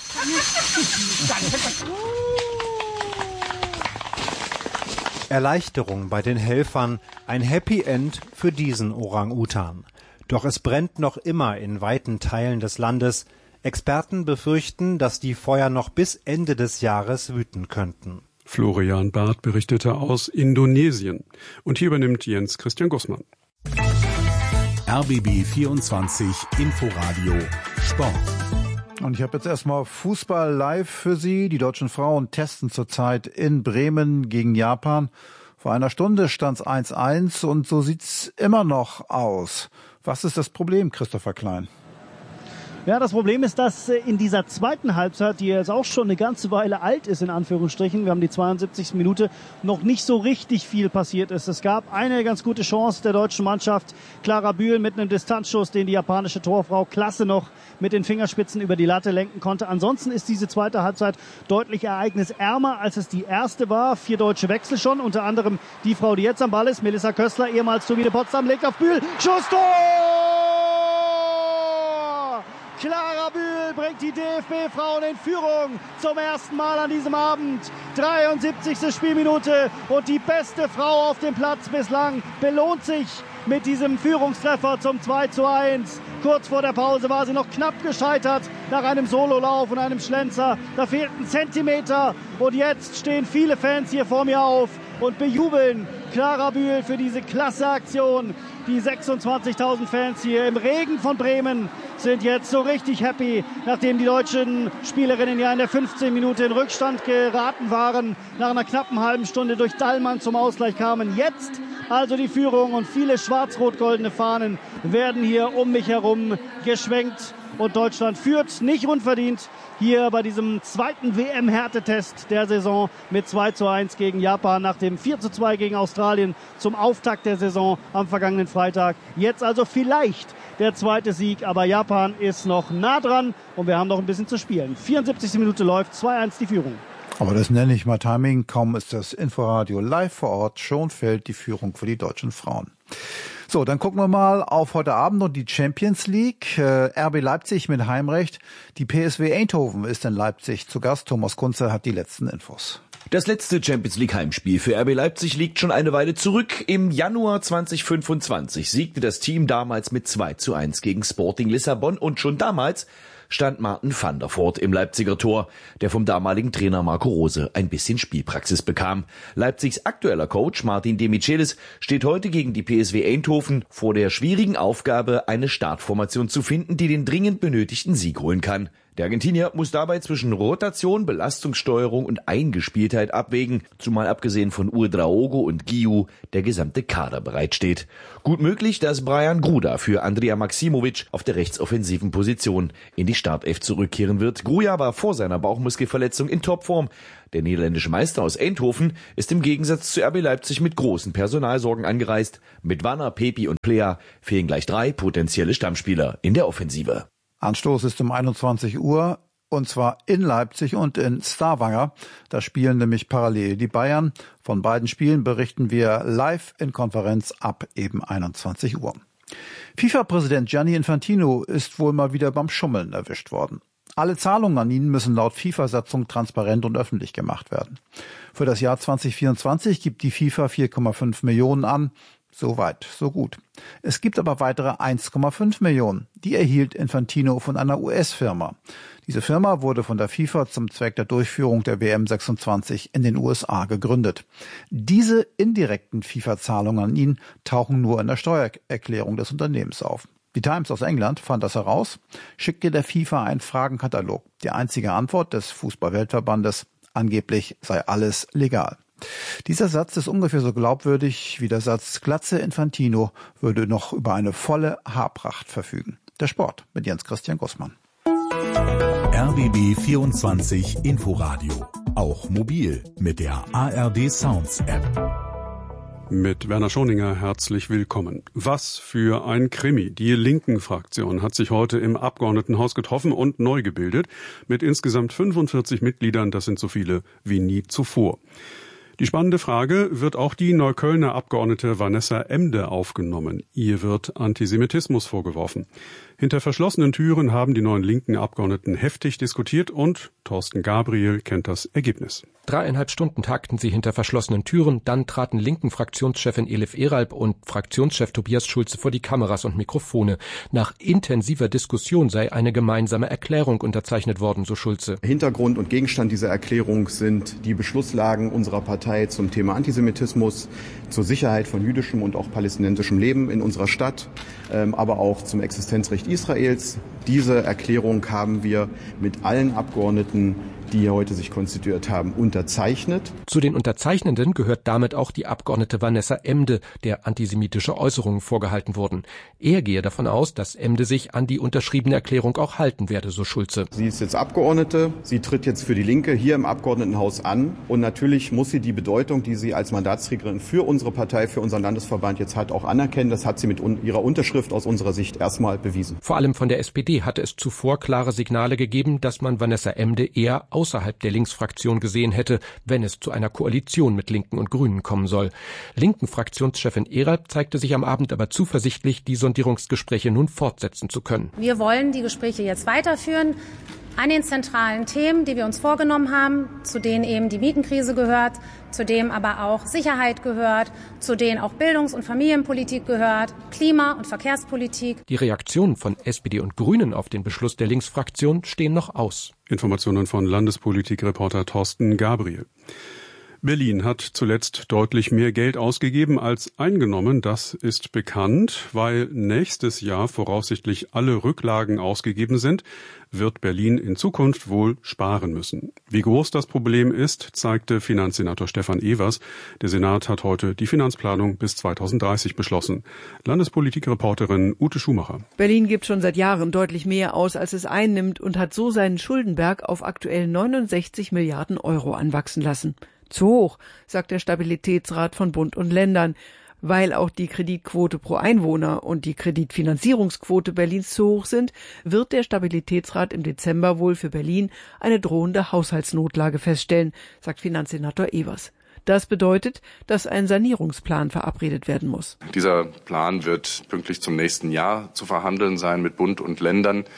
Erleichterung bei den Helfern, ein Happy End für diesen Orang-Utan. Doch es brennt noch immer in weiten Teilen des Landes. Experten befürchten, dass die Feuer noch bis Ende des Jahres wüten könnten. Florian Barth berichtete aus Indonesien. Und hier übernimmt Jens Christian Gussmann. R B B vierundzwanzig Inforadio Sport. Und ich habe jetzt erstmal Fußball live für Sie. Die deutschen Frauen testen zurzeit in Bremen gegen Japan. Vor einer Stunde stand es eins eins und so sieht's immer noch aus. Was ist das Problem, Christopher Klein? Ja, das Problem ist, dass in dieser zweiten Halbzeit, die jetzt auch schon eine ganze Weile alt ist, in Anführungsstrichen, wir haben die zweiundsiebzigste Minute, noch nicht so richtig viel passiert ist. Es gab eine ganz gute Chance der deutschen Mannschaft. Clara Bühl mit einem Distanzschuss, den die japanische Torfrau klasse noch mit den Fingerspitzen über die Latte lenken konnte. Ansonsten ist diese zweite Halbzeit deutlich ereignisärmer, als es die erste war. Vier deutsche Wechsel schon, unter anderem die Frau, die jetzt am Ball ist, Melissa Köstler, ehemals Turbine Potsdam, legt auf Bühl. Schusstor! Clara Bühl bringt die D F B-Frauen in Führung zum ersten Mal an diesem Abend. dreiundsiebzigste Spielminute und die beste Frau auf dem Platz bislang belohnt sich mit diesem Führungstreffer zum zwei zu eins. Kurz vor der Pause war sie noch knapp gescheitert nach einem Sololauf und einem Schlenzer. Da fehlten Zentimeter und jetzt stehen viele Fans hier vor mir auf und bejubeln Clara Bühl für diese klasse Aktion. Die sechsundzwanzigtausend Fans hier im Regen von Bremen sind jetzt so richtig happy, nachdem die deutschen Spielerinnen ja in der fünfzehnten Minute in Rückstand geraten waren, nach einer knappen halben Stunde durch Dallmann zum Ausgleich kamen. Jetzt also die Führung und viele schwarz-rot-goldene Fahnen werden hier um mich herum geschwenkt und Deutschland führt nicht unverdient hier bei diesem zweiten W M-Härtetest der Saison mit zwei zu eins gegen Japan nach dem vier zu zwei gegen Australien zum Auftakt der Saison am vergangenen Freitag. Jetzt also vielleicht der zweite Sieg, aber Japan ist noch nah dran und wir haben noch ein bisschen zu spielen. vierundsiebzigste Minute läuft, zwei eins die Führung. Aber das nenne ich mal Timing. Kaum ist das Inforadio live vor Ort, schon fällt die Führung für die deutschen Frauen. So, dann gucken wir mal auf heute Abend und die Champions League. Äh, R B Leipzig mit Heimrecht. Die P S V Eindhoven ist in Leipzig zu Gast. Thomas Kunze hat die letzten Infos. Das letzte Champions League Heimspiel für R B Leipzig liegt schon eine Weile zurück. Im Januar zweitausendfünfundzwanzig siegte das Team damals mit zwei zu eins gegen Sporting Lissabon und schon damals stand Martin van der Voort im Leipziger Tor, der vom damaligen Trainer Marco Rose ein bisschen Spielpraxis bekam. Leipzigs aktueller Coach Martin de Michelis steht heute gegen die P S V Eindhoven vor der schwierigen Aufgabe, eine Startformation zu finden, die den dringend benötigten Sieg holen kann. Der Argentinier muss dabei zwischen Rotation, Belastungssteuerung und Eingespieltheit abwägen, zumal abgesehen von Ouedraogo und Guiu der gesamte Kader bereitsteht. Gut möglich, dass Brian Gruda für Andrija Maximovic auf der rechtsoffensiven Position in die Startelf zurückkehren wird. Gruja war vor seiner Bauchmuskelverletzung in Topform. Der niederländische Meister aus Eindhoven ist im Gegensatz zu R B Leipzig mit großen Personalsorgen angereist. Mit Wanner, Pepi und Plea fehlen gleich drei potenzielle Stammspieler in der Offensive. Anstoß ist um einundzwanzig Uhr, und zwar in Leipzig und in Stavanger. Da spielen nämlich parallel die Bayern. Von beiden Spielen berichten wir live in Konferenz ab eben einundzwanzig Uhr. FIFA-Präsident Gianni Infantino ist wohl mal wieder beim Schummeln erwischt worden. Alle Zahlungen an ihn müssen laut FIFA-Satzung transparent und öffentlich gemacht werden. Für das Jahr zwanzig vierundzwanzig gibt die FIFA vier Komma fünf Millionen an. So weit, so gut. Es gibt aber weitere eins Komma fünf Millionen. Die erhielt Infantino von einer U S-Firma. Diese Firma wurde von der FIFA zum Zweck der Durchführung der W M sechsundzwanzig in den U S A gegründet. Diese indirekten FIFA-Zahlungen an ihn tauchen nur in der Steuererklärung des Unternehmens auf. Die Times aus England fand das heraus, schickte der FIFA einen Fragenkatalog. Die einzige Antwort des Fußball-Weltverbandes: angeblich sei alles legal. Dieser Satz ist ungefähr so glaubwürdig wie der Satz, Glatze Infantino würde noch über eine volle Haarpracht verfügen. Der Sport mit Jens Christian Gussmann. R B B vierundzwanzig Inforadio. Auch mobil mit der A R D Sounds App. Mit Werner Schoninger herzlich willkommen. Was für ein Krimi. Die Linken-Fraktion hat sich heute im Abgeordnetenhaus getroffen und neu gebildet. Mit insgesamt fünfundvierzig Mitgliedern, das sind so viele wie nie zuvor. Die spannende Frage, wird auch die Neuköllner Abgeordnete Vanessa Emde aufgenommen? Ihr wird Antisemitismus vorgeworfen. Hinter verschlossenen Türen haben die neuen linken Abgeordneten heftig diskutiert und Thorsten Gabriel kennt das Ergebnis. Dreieinhalb Stunden tagten sie hinter verschlossenen Türen, dann traten linken Fraktionschefin Elif Eralp und Fraktionschef Tobias Schulze vor die Kameras und Mikrofone. Nach intensiver Diskussion sei eine gemeinsame Erklärung unterzeichnet worden, so Schulze. Hintergrund und Gegenstand dieser Erklärung sind die Beschlusslagen unserer Partei zum Thema Antisemitismus, zur Sicherheit von jüdischem und auch palästinensischem Leben in unserer Stadt, aber auch zum Existenzrecht Israels. Diese Erklärung haben wir mit allen Abgeordneten, die heute sich konstituiert haben, unterzeichnet. Zu den Unterzeichnenden gehört damit auch die Abgeordnete Vanessa Emde, der antisemitische Äußerungen vorgehalten wurden. Er gehe davon aus, dass Emde sich an die unterschriebene Erklärung auch halten werde, so Schulze. Sie ist jetzt Abgeordnete, sie tritt jetzt für die Linke hier im Abgeordnetenhaus an und natürlich muss sie die Bedeutung, die sie als Mandatsträgerin für unsere Partei, für unseren Landesverband jetzt hat, auch anerkennen. Das hat sie mit ihrer Unterschrift aus unserer Sicht erstmal bewiesen. Vor allem von der S P D hatte es zuvor klare Signale gegeben, dass man Vanessa Emde eher außerhalb der Linksfraktion gesehen hätte, wenn es zu einer Koalition mit Linken und Grünen kommen soll. Linken-Fraktionschefin Eralp zeigte sich am Abend aber zuversichtlich, die Sondierungsgespräche nun fortsetzen zu können. Wir wollen die Gespräche jetzt weiterführen an den zentralen Themen, die wir uns vorgenommen haben, zu denen eben die Mietenkrise gehört, zu dem aber auch Sicherheit gehört, zu denen auch Bildungs- und Familienpolitik gehört, Klima- und Verkehrspolitik. Die Reaktionen von S P D und Grünen auf den Beschluss der Linksfraktion stehen noch aus. Informationen von Landespolitikreporter Thorsten Gabriel. Berlin hat zuletzt deutlich mehr Geld ausgegeben als eingenommen. Das ist bekannt, weil nächstes Jahr voraussichtlich alle Rücklagen ausgegeben sind, wird Berlin in Zukunft wohl sparen müssen. Wie groß das Problem ist, zeigte Finanzsenator Stefan Evers. Der Senat hat heute die Finanzplanung bis zweitausenddreißig beschlossen. Landespolitikreporterin Ute Schumacher. Berlin gibt schon seit Jahren deutlich mehr aus, als es einnimmt und hat so seinen Schuldenberg auf aktuell neunundsechzig Milliarden Euro anwachsen lassen. Zu hoch, sagt der Stabilitätsrat von Bund und Ländern, weil auch die Kreditquote pro Einwohner und die Kreditfinanzierungsquote Berlins zu hoch sind, wird der Stabilitätsrat im Dezember wohl für Berlin eine drohende Haushaltsnotlage feststellen, sagt Finanzsenator Evers. Das bedeutet, dass ein Sanierungsplan verabredet werden muss. Dieser Plan wird pünktlich zum nächsten Jahr zu verhandeln sein mit Bund und Ländern.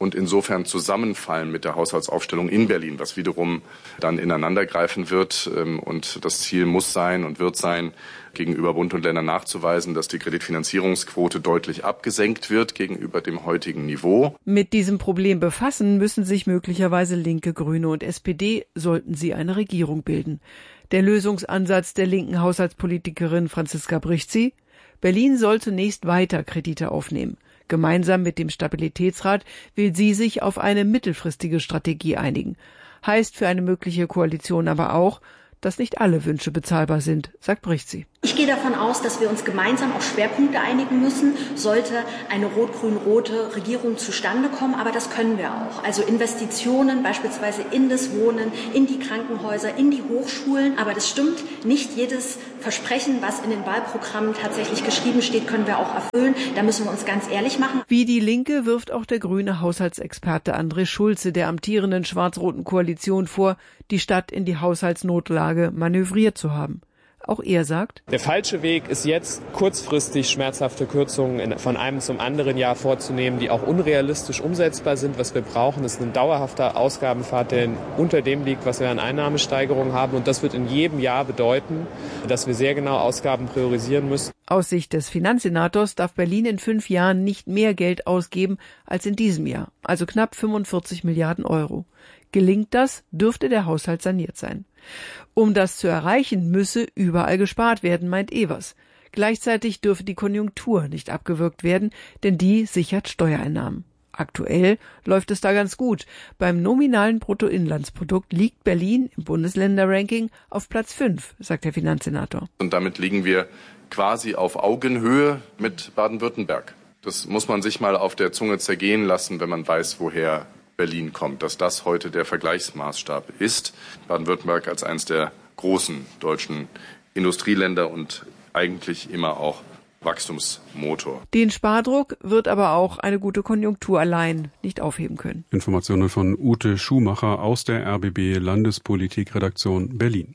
und insofern zusammenfallen mit der Haushaltsaufstellung in Berlin, was wiederum dann ineinandergreifen wird. Und das Ziel muss sein und wird sein, gegenüber Bund und Ländern nachzuweisen, dass die Kreditfinanzierungsquote deutlich abgesenkt wird gegenüber dem heutigen Niveau. Mit diesem Problem befassen müssen sich möglicherweise Linke, Grüne und S P D, sollten sie eine Regierung bilden. Der Lösungsansatz der linken Haushaltspolitikerin Franziska Brichtzi: Berlin soll zunächst weiter Kredite aufnehmen. Gemeinsam mit dem Stabilitätsrat will sie sich auf eine mittelfristige Strategie einigen. Heißt für eine mögliche Koalition aber auch, dass nicht alle Wünsche bezahlbar sind, sagt Brichtzi. Ich gehe davon aus, dass wir uns gemeinsam auf Schwerpunkte einigen müssen, sollte eine rot-grün-rote Regierung zustande kommen. Aber das können wir auch. Also Investitionen beispielsweise in das Wohnen, in die Krankenhäuser, in die Hochschulen. Aber das stimmt, nicht jedes Versprechen, was in den Wahlprogrammen tatsächlich geschrieben steht, können wir auch erfüllen. Da müssen wir uns ganz ehrlich machen. Wie die Linke wirft auch der grüne Haushaltsexperte André Schulze der amtierenden schwarz-roten Koalition vor, die Stadt in die Haushaltsnotlage manövriert zu haben. Auch er sagt, der falsche Weg ist jetzt, kurzfristig schmerzhafte Kürzungen von einem zum anderen Jahr vorzunehmen, die auch unrealistisch umsetzbar sind. Was wir brauchen, ist ein dauerhafter Ausgabenpfad, der unter dem liegt, was wir an Einnahmesteigerungen haben. Und das wird in jedem Jahr bedeuten, dass wir sehr genau Ausgaben priorisieren müssen. Aus Sicht des Finanzsenators darf Berlin in fünf Jahren nicht mehr Geld ausgeben als in diesem Jahr, also knapp fünfundvierzig Milliarden Euro. Gelingt das, dürfte der Haushalt saniert sein. Um das zu erreichen, müsse überall gespart werden, meint Evers. Gleichzeitig dürfe die Konjunktur nicht abgewürgt werden, denn die sichert Steuereinnahmen. Aktuell läuft es da ganz gut. Beim nominalen Bruttoinlandsprodukt liegt Berlin im Bundesländerranking auf Platz fünf, sagt der Finanzsenator. Und damit liegen wir quasi auf Augenhöhe mit Baden-Württemberg. Das muss man sich mal auf der Zunge zergehen lassen, wenn man weiß, woher Berlin kommt, dass das heute der Vergleichsmaßstab ist. Baden-Württemberg als eines der großen deutschen Industrieländer und eigentlich immer auch Wachstumsmotor. Den Spardruck wird aber auch eine gute Konjunktur allein nicht aufheben können. Informationen von Ute Schumacher aus der R B B Landespolitikredaktion Berlin.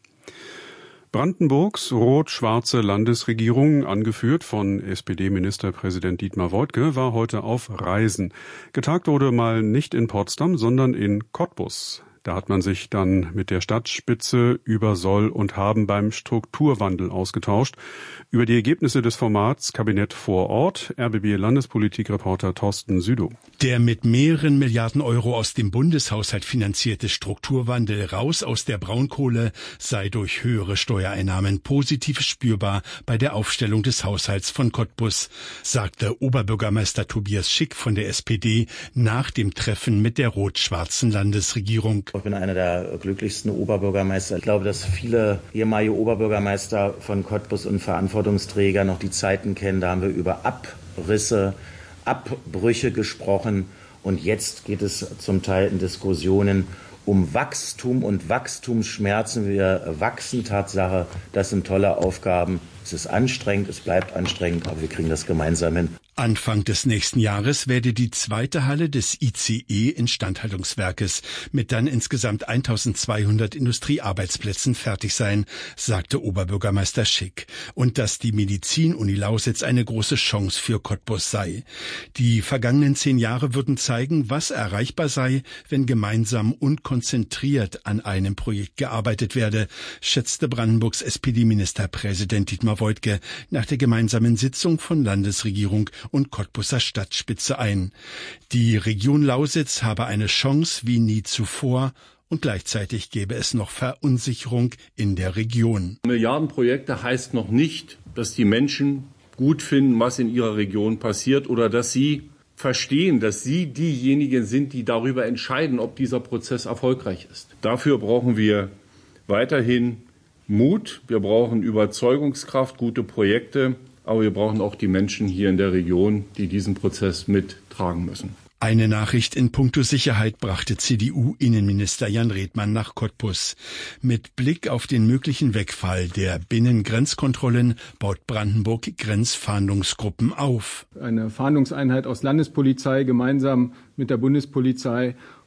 Brandenburgs rot-schwarze Landesregierung, angeführt von S P D-Ministerpräsident Dietmar Woidke, war heute auf Reisen. Getagt wurde mal nicht in Potsdam, sondern in Cottbus. Da hat man sich dann mit der Stadtspitze über Soll und Haben beim Strukturwandel ausgetauscht. Über die Ergebnisse des Formats Kabinett vor Ort, R B B-Landespolitikreporter Thorsten Südow. Der mit mehreren Milliarden Euro aus dem Bundeshaushalt finanzierte Strukturwandel raus aus der Braunkohle sei durch höhere Steuereinnahmen positiv spürbar bei der Aufstellung des Haushalts von Cottbus, sagte Oberbürgermeister Tobias Schick von der S P D nach dem Treffen mit der rot-schwarzen Landesregierung. Ich bin einer der glücklichsten Oberbürgermeister. Ich glaube, dass viele ehemalige Oberbürgermeister von Cottbus und Verantwortungsträger noch die Zeiten kennen. Da haben wir über Abrisse, Abbrüche gesprochen. Und jetzt geht es zum Teil in Diskussionen um Wachstum und Wachstumsschmerzen. Wir wachsen, Tatsache. Das sind tolle Aufgaben. Es ist anstrengend, es bleibt anstrengend, aber wir kriegen das gemeinsam hin. Anfang des nächsten Jahres werde die zweite Halle des I C E-Instandhaltungswerkes mit dann insgesamt eintausendzweihundert Industriearbeitsplätzen fertig sein, sagte Oberbürgermeister Schick. Und dass die Medizin-Uni Lausitz eine große Chance für Cottbus sei. Die vergangenen zehn Jahre würden zeigen, was erreichbar sei, wenn gemeinsam und konzentriert an einem Projekt gearbeitet werde, schätzte Brandenburgs S P D-Ministerpräsident Dietmar Woidke nach der gemeinsamen Sitzung von Landesregierung und Cottbuser Stadtspitze ein. Die Region Lausitz habe eine Chance wie nie zuvor und gleichzeitig gäbe es noch Verunsicherung in der Region. Milliardenprojekte heißt noch nicht, dass die Menschen gut finden, was in ihrer Region passiert oder dass sie verstehen, dass sie diejenigen sind, die darüber entscheiden, ob dieser Prozess erfolgreich ist. Dafür brauchen wir weiterhin Mut, wir brauchen Überzeugungskraft, gute Projekte, aber wir brauchen auch die Menschen hier in der Region, die diesen Prozess mittragen müssen. Eine Nachricht in puncto Sicherheit brachte C D U-Innenminister Jan Redmann nach Cottbus. Mit Blick auf den möglichen Wegfall der Binnengrenzkontrollen baut Brandenburg Grenzfahndungsgruppen auf. Eine Fahndungseinheit aus Landespolizei gemeinsam mit der Bundespolizei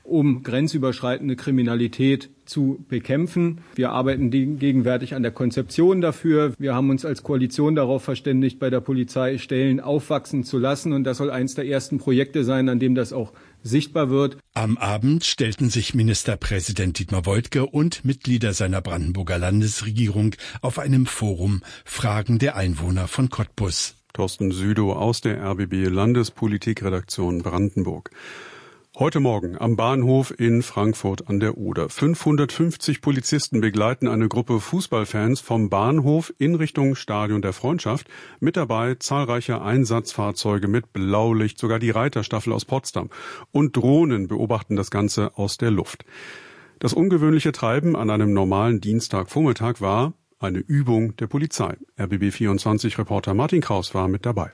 um grenzüberschreitende Kriminalität zu bekämpfen. Wir arbeiten gegenwärtig an der Konzeption dafür. Wir haben uns als Koalition darauf verständigt, bei der Polizei Stellen aufwachsen zu lassen. Und das soll eines der ersten Projekte sein, an dem das auch sichtbar wird. Am Abend stellten sich Ministerpräsident Dietmar Woidke und Mitglieder seiner Brandenburger Landesregierung auf einem Forum Fragen der Einwohner von Cottbus. Thorsten Südow aus der R B B Landespolitikredaktion Brandenburg. Heute Morgen am Bahnhof in Frankfurt an der Oder. fünfhundertfünfzig Polizisten begleiten eine Gruppe Fußballfans vom Bahnhof in Richtung Stadion der Freundschaft. Mit dabei zahlreiche Einsatzfahrzeuge mit Blaulicht, sogar die Reiterstaffel aus Potsdam. Und Drohnen beobachten das Ganze aus der Luft. Das ungewöhnliche Treiben an einem normalen Dienstagvormittag war eine Übung der Polizei. R B B vierundzwanzig-Reporter Martin Kraus war mit dabei.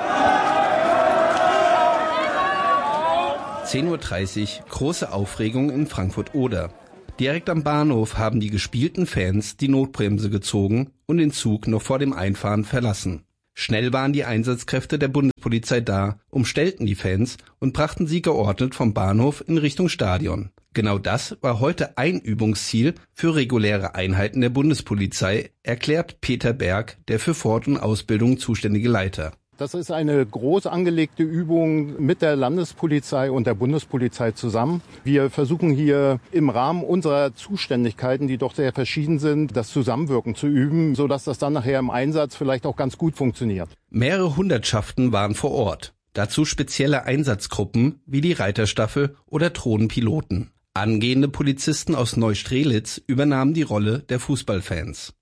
zehn Uhr dreißig, große Aufregung in Frankfurt-Oder. Direkt am Bahnhof haben die gespielten Fans die Notbremse gezogen und den Zug noch vor dem Einfahren verlassen. Schnell waren die Einsatzkräfte der Bundespolizei da, umstellten die Fans und brachten sie geordnet vom Bahnhof in Richtung Stadion. Genau das war heute ein Übungsziel für reguläre Einheiten der Bundespolizei, erklärt Peter Berg, der für Fort- und Ausbildung zuständige Leiter. Das ist eine groß angelegte Übung mit der Landespolizei und der Bundespolizei zusammen. Wir versuchen hier im Rahmen unserer Zuständigkeiten, die doch sehr verschieden sind, das Zusammenwirken zu üben, sodass das dann nachher im Einsatz vielleicht auch ganz gut funktioniert. Mehrere Hundertschaften waren vor Ort. Dazu spezielle Einsatzgruppen wie die Reiterstaffel oder Drohnenpiloten. Angehende Polizisten aus Neustrelitz übernahmen die Rolle der Fußballfans.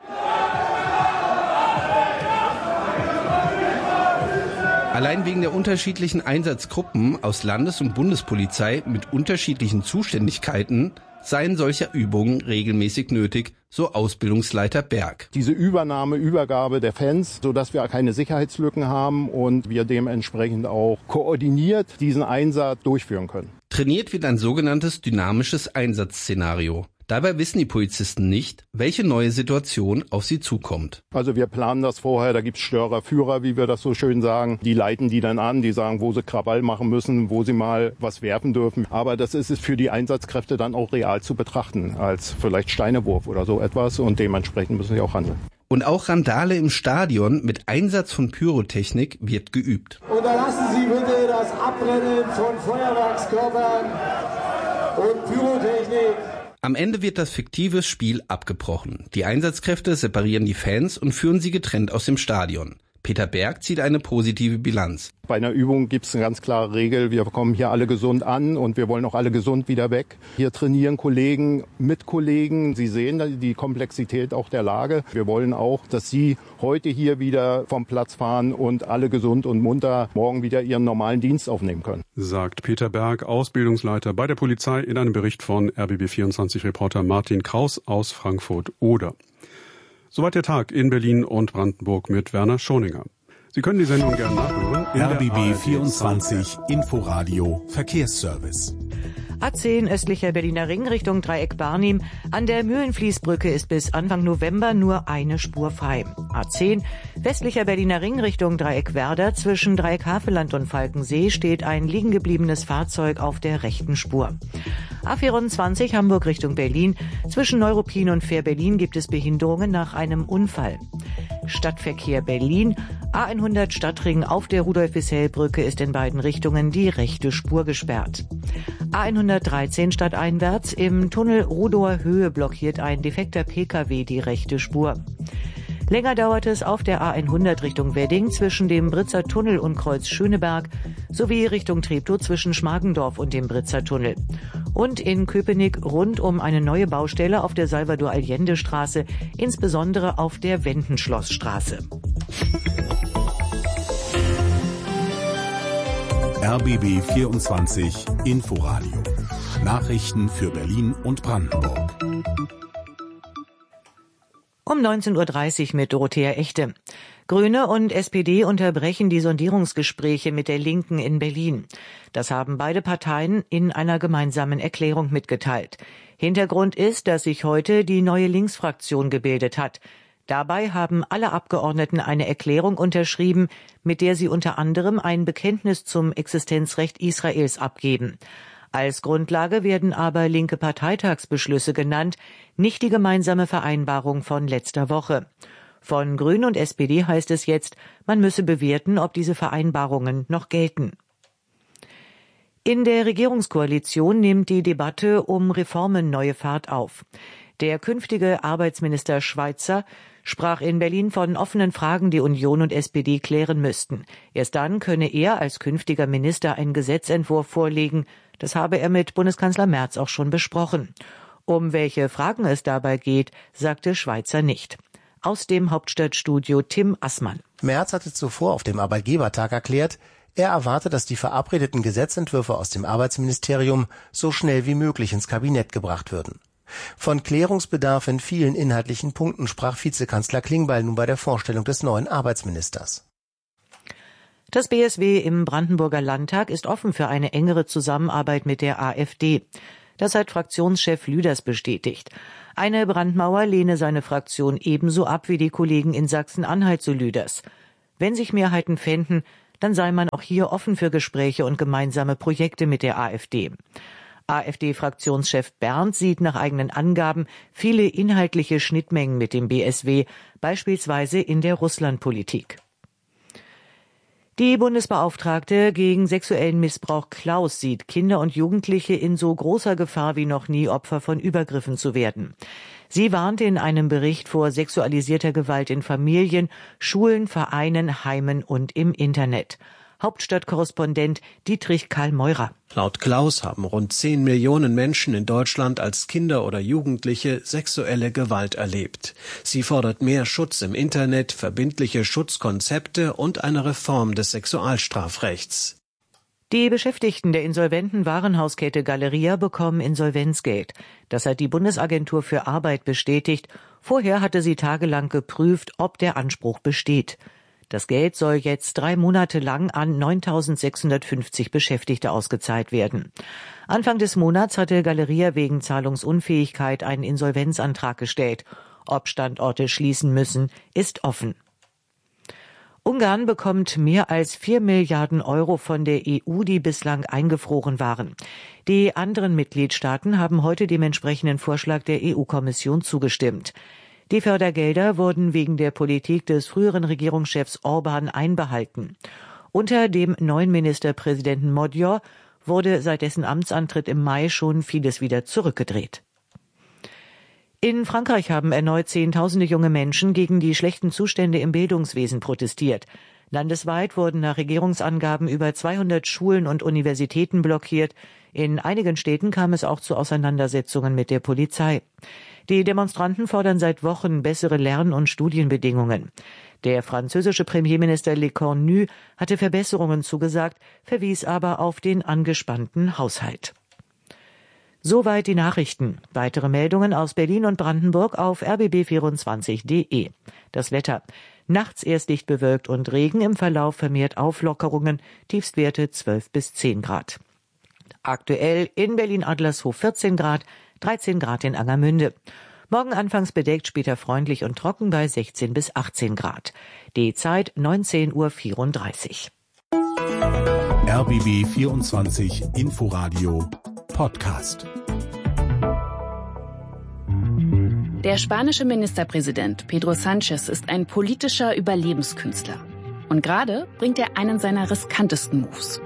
Allein wegen der unterschiedlichen Einsatzgruppen aus Landes- und Bundespolizei mit unterschiedlichen Zuständigkeiten seien solche Übungen regelmäßig nötig, so Ausbildungsleiter Berg. Diese Übernahme, Übergabe der Fans, sodass wir keine Sicherheitslücken haben und wir dementsprechend auch koordiniert diesen Einsatz durchführen können. Trainiert wird ein sogenanntes dynamisches Einsatzszenario. Dabei wissen die Polizisten nicht, welche neue Situation auf sie zukommt. Also wir planen das vorher, da gibt's Störer, Führer, wie wir das so schön sagen. Die leiten die dann an, die sagen, wo sie Krawall machen müssen, wo sie mal was werfen dürfen. Aber das ist es für die Einsatzkräfte dann auch real zu betrachten, als vielleicht Steinewurf oder so etwas. Und dementsprechend müssen sie auch handeln. Und auch Randale im Stadion mit Einsatz von Pyrotechnik wird geübt. Unterlassen Sie bitte das Abbrennen von Feuerwerkskörpern und Pyrotechnik. Am Ende wird das fiktive Spiel abgebrochen. Die Einsatzkräfte separieren die Fans und führen sie getrennt aus dem Stadion. Peter Berg zieht eine positive Bilanz. Bei einer Übung gibt es eine ganz klare Regel. Wir kommen hier alle gesund an und wir wollen auch alle gesund wieder weg. Hier trainieren Kollegen mit Kollegen. Sie sehen die Komplexität auch der Lage. Wir wollen auch, dass Sie heute hier wieder vom Platz fahren und alle gesund und munter morgen wieder Ihren normalen Dienst aufnehmen können. Sagt Peter Berg, Ausbildungsleiter bei der Polizei, in einem Bericht von R B B vierundzwanzig-Reporter Martin Kraus aus Frankfurt-Oder. Soweit der Tag in Berlin und Brandenburg mit Werner Schoninger. Sie können die Sendung gerne nachhören. R B B vierundzwanzig Inforadio Verkehrsservice. A zehn östlicher Berliner Ring Richtung Dreieck Barnim. An der Mühlenfließbrücke ist bis Anfang November nur eine Spur frei. A zehn westlicher Berliner Ring Richtung Dreieck Werder. Zwischen Dreieck Havelland und Falkensee steht ein liegengebliebenes Fahrzeug auf der rechten Spur. A vierundzwanzig Hamburg Richtung Berlin. Zwischen Neuruppin und Fähr-Berlin gibt es Behinderungen nach einem Unfall. Stadtverkehr Berlin. A hundert Stadtring auf der Rudolf-Wissell-Brücke ist in beiden Richtungen die rechte Spur gesperrt. A hundertdreizehn stadteinwärts im Tunnel Rudower Höhe blockiert ein defekter Pkw die rechte Spur. Länger dauert es auf der A hundert Richtung Wedding zwischen dem Britzer Tunnel und Kreuz Schöneberg sowie Richtung Treptow zwischen Schmargendorf und dem Britzer Tunnel. Und in Köpenick rund um eine neue Baustelle auf der Salvador-Allende-Straße, insbesondere auf der Wendenschlossstraße. R B B vierundzwanzig Inforadio. Nachrichten für Berlin und Brandenburg. Um neunzehn Uhr dreißig mit Dorothea Echte. Grüne und S P D unterbrechen die Sondierungsgespräche mit der Linken in Berlin. Das haben beide Parteien in einer gemeinsamen Erklärung mitgeteilt. Hintergrund ist, dass sich heute die neue Linksfraktion gebildet hat. Dabei haben alle Abgeordneten eine Erklärung unterschrieben, mit der sie unter anderem ein Bekenntnis zum Existenzrecht Israels abgeben. Als Grundlage werden aber linke Parteitagsbeschlüsse genannt, nicht die gemeinsame Vereinbarung von letzter Woche. Von Grünen und S P D heißt es jetzt, man müsse bewerten, ob diese Vereinbarungen noch gelten. In der Regierungskoalition nimmt die Debatte um Reformen neue Fahrt auf. Der künftige Arbeitsminister Schweizer sprach in Berlin von offenen Fragen, die Union und S P D klären müssten. Erst dann könne er als künftiger Minister einen Gesetzentwurf vorlegen. Das habe er mit Bundeskanzler Merz auch schon besprochen. Um welche Fragen es dabei geht, sagte Schweizer nicht. Aus dem Hauptstadtstudio Tim Assmann. Merz hatte zuvor auf dem Arbeitgebertag erklärt, er erwarte, dass die verabredeten Gesetzentwürfe aus dem Arbeitsministerium so schnell wie möglich ins Kabinett gebracht würden. Von Klärungsbedarf in vielen inhaltlichen Punkten sprach Vizekanzler Klingbeil nun bei der Vorstellung des neuen Arbeitsministers. Das B S W im Brandenburger Landtag ist offen für eine engere Zusammenarbeit mit der AfD. Das hat Fraktionschef Lüders bestätigt. Eine Brandmauer lehne seine Fraktion ebenso ab wie die Kollegen in Sachsen-Anhalt, so Lüders. Wenn sich Mehrheiten fänden, dann sei man auch hier offen für Gespräche und gemeinsame Projekte mit der AfD. AfD-Fraktionschef Berndt sieht nach eigenen Angaben viele inhaltliche Schnittmengen mit dem B S W, beispielsweise in der Russlandpolitik. Die Bundesbeauftragte gegen sexuellen Missbrauch Klaus sieht Kinder und Jugendliche in so großer Gefahr wie noch nie, Opfer von Übergriffen zu werden. Sie warnte in einem Bericht vor sexualisierter Gewalt in Familien, Schulen, Vereinen, Heimen und im Internet. Hauptstadtkorrespondent Dietrich Karl Meurer. Laut Klaus haben rund zehn Millionen Menschen in Deutschland als Kinder oder Jugendliche sexuelle Gewalt erlebt. Sie fordert mehr Schutz im Internet, verbindliche Schutzkonzepte und eine Reform des Sexualstrafrechts. Die Beschäftigten der insolventen Warenhauskette Galeria bekommen Insolvenzgeld. Das hat die Bundesagentur für Arbeit bestätigt. Vorher hatte sie tagelang geprüft, ob der Anspruch besteht. Das Geld soll jetzt drei Monate lang an neuntausendsechshundertfünfzig Beschäftigte ausgezahlt werden. Anfang des Monats hatte Galeria wegen Zahlungsunfähigkeit einen Insolvenzantrag gestellt. Ob Standorte schließen müssen, ist offen. Ungarn bekommt mehr als vier Milliarden Euro von der E U, die bislang eingefroren waren. Die anderen Mitgliedstaaten haben heute dem entsprechenden Vorschlag der E U-Kommission zugestimmt. Die Fördergelder wurden wegen der Politik des früheren Regierungschefs Orban einbehalten. Unter dem neuen Ministerpräsidenten Magyar wurde seit dessen Amtsantritt im Mai schon vieles wieder zurückgedreht. In Frankreich haben erneut Zehntausende junge Menschen gegen die schlechten Zustände im Bildungswesen protestiert. Landesweit wurden nach Regierungsangaben über zweihundert Schulen und Universitäten blockiert. In einigen Städten kam es auch zu Auseinandersetzungen mit der Polizei. Die Demonstranten fordern seit Wochen bessere Lern- und Studienbedingungen. Der französische Premierminister Le Cornu hatte Verbesserungen zugesagt, verwies aber auf den angespannten Haushalt. Soweit die Nachrichten. Weitere Meldungen aus Berlin und Brandenburg auf r b b vierundzwanzig punkt d e. Das Wetter. Nachts erst dicht bewölkt und Regen, im Verlauf vermehrt Auflockerungen, Tiefstwerte zwölf bis zehn Grad. Aktuell in Berlin-Adlershof vierzehn Grad, dreizehn Grad in Angermünde. Morgen anfangs bedeckt, später freundlich und trocken bei sechzehn bis achtzehn Grad. Die Zeit neunzehn Uhr vierunddreißig. R B B vierundzwanzig Inforadio Podcast. Der spanische Ministerpräsident Pedro Sánchez ist ein politischer Überlebenskünstler. Und gerade bringt er einen seiner riskantesten Moves.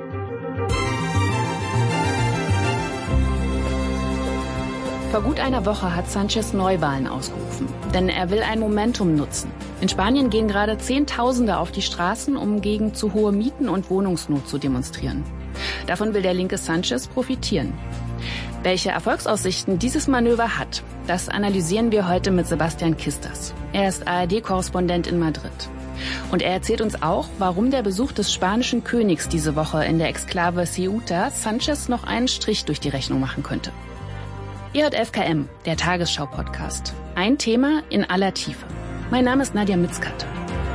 Vor gut einer Woche hat Sánchez Neuwahlen ausgerufen, denn er will ein Momentum nutzen. In Spanien gehen gerade Zehntausende auf die Straßen, um gegen zu hohe Mieten und Wohnungsnot zu demonstrieren. Davon will der linke Sánchez profitieren. Welche Erfolgsaussichten dieses Manöver hat, das analysieren wir heute mit Sebastian Kistas. Er ist A R D-Korrespondent in Madrid. Und er erzählt uns auch, warum der Besuch des spanischen Königs diese Woche in der Exklave Ceuta Sánchez noch einen Strich durch die Rechnung machen könnte. Ihr hört F K M, der Tagesschau-Podcast. Ein Thema in aller Tiefe. Mein Name ist Nadja Mitzkat.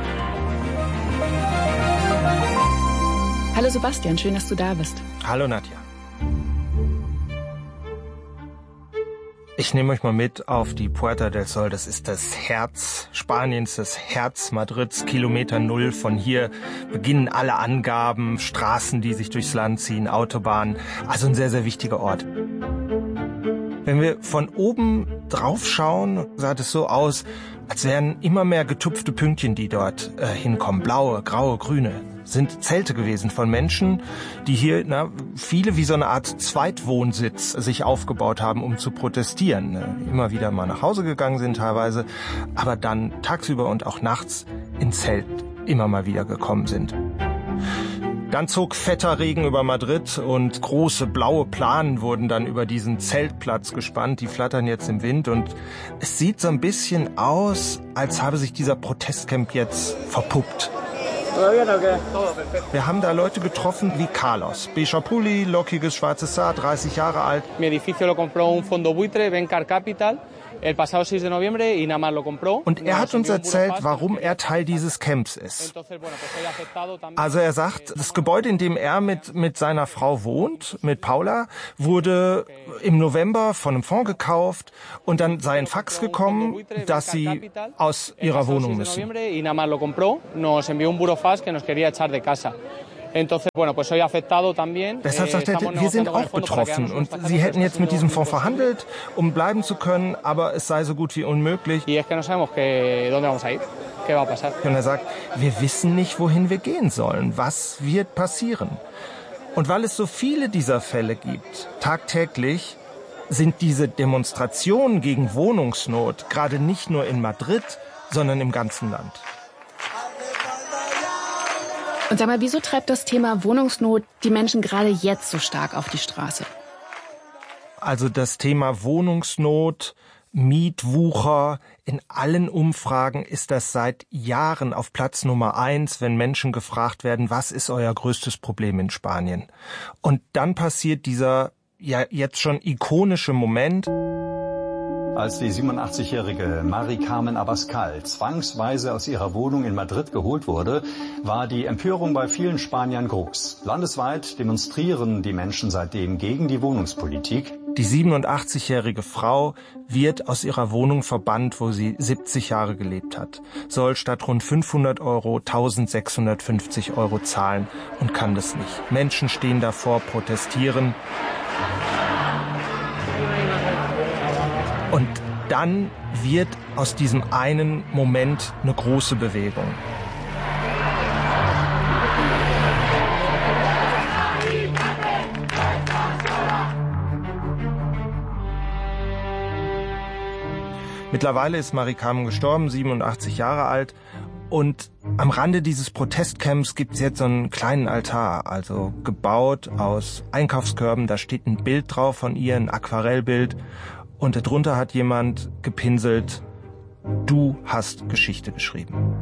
Hallo Sebastian, schön, dass du da bist. Hallo Nadja. Ich nehme euch mal mit auf die Puerta del Sol. Das ist das Herz Spaniens, das Herz Madrids, Kilometer Null. Von hier beginnen alle Angaben, Straßen, die sich durchs Land ziehen, Autobahnen. Also ein sehr, sehr wichtiger Ort. Wenn wir von oben drauf schauen, sah es so aus, als wären immer mehr getupfte Pünktchen, die dort äh, hinkommen. Blaue, graue, grüne. Sind Zelte gewesen von Menschen, die hier, na, viele wie so eine Art Zweitwohnsitz sich aufgebaut haben, um zu protestieren. Immer wieder mal nach Hause gegangen sind teilweise, aber dann tagsüber und auch nachts in Zelt immer mal wieder gekommen sind. Dann zog fetter Regen über Madrid und große blaue Planen wurden dann über diesen Zeltplatz gespannt. Die flattern jetzt im Wind und es sieht so ein bisschen aus, als habe sich dieser Protestcamp jetzt verpuppt. Wir haben da Leute getroffen wie Carlos. Beige Pulli, lockiges schwarzes Haar, dreißig Jahre alt. Mi edificio lo compró un fondo buitre, Bencar Capital. Und er hat uns erzählt, warum er Teil dieses Camps ist. Also er sagt, das Gebäude, in dem er mit, mit seiner Frau wohnt, mit Paula, wurde im November von einem Fonds gekauft und dann sei ein Fax gekommen, dass sie aus ihrer Wohnung müssen. Deshalb sagt er, wir sind auch betroffen und sie hätten jetzt mit diesem Fonds verhandelt, um bleiben zu können, aber es sei so gut wie unmöglich. Und er sagt, wir wissen nicht, wohin wir gehen sollen. Was wird passieren? Und weil es so viele dieser Fälle gibt, tagtäglich, sind diese Demonstrationen gegen Wohnungsnot gerade nicht nur in Madrid, sondern im ganzen Land. Und sag mal, wieso treibt das Thema Wohnungsnot die Menschen gerade jetzt so stark auf die Straße? Also das Thema Wohnungsnot, Mietwucher, in allen Umfragen ist das seit Jahren auf Platz Nummer eins, wenn Menschen gefragt werden, was ist euer größtes Problem in Spanien? Und dann passiert dieser ja jetzt schon ikonische Moment. Als die siebenundachtzigjährige Mari Carmen Abascal zwangsweise aus ihrer Wohnung in Madrid geholt wurde, war die Empörung bei vielen Spaniern groß. Landesweit demonstrieren die Menschen seitdem gegen die Wohnungspolitik. Die siebenundachtzigjährige Frau wird aus ihrer Wohnung verbannt, wo sie siebzig Jahre gelebt hat, soll statt rund fünfhundert Euro eintausendsechshundertfünfzig Euro zahlen und kann das nicht. Menschen stehen davor, protestieren. Und dann wird aus diesem einen Moment eine große Bewegung. Mittlerweile ist Mari Carmen gestorben, siebenundachtzig Jahre alt. Und am Rande dieses Protestcamps gibt es jetzt so einen kleinen Altar, also gebaut aus Einkaufskörben. Da steht ein Bild drauf von ihr, ein Aquarellbild. Und darunter hat jemand gepinselt, du hast Geschichte geschrieben.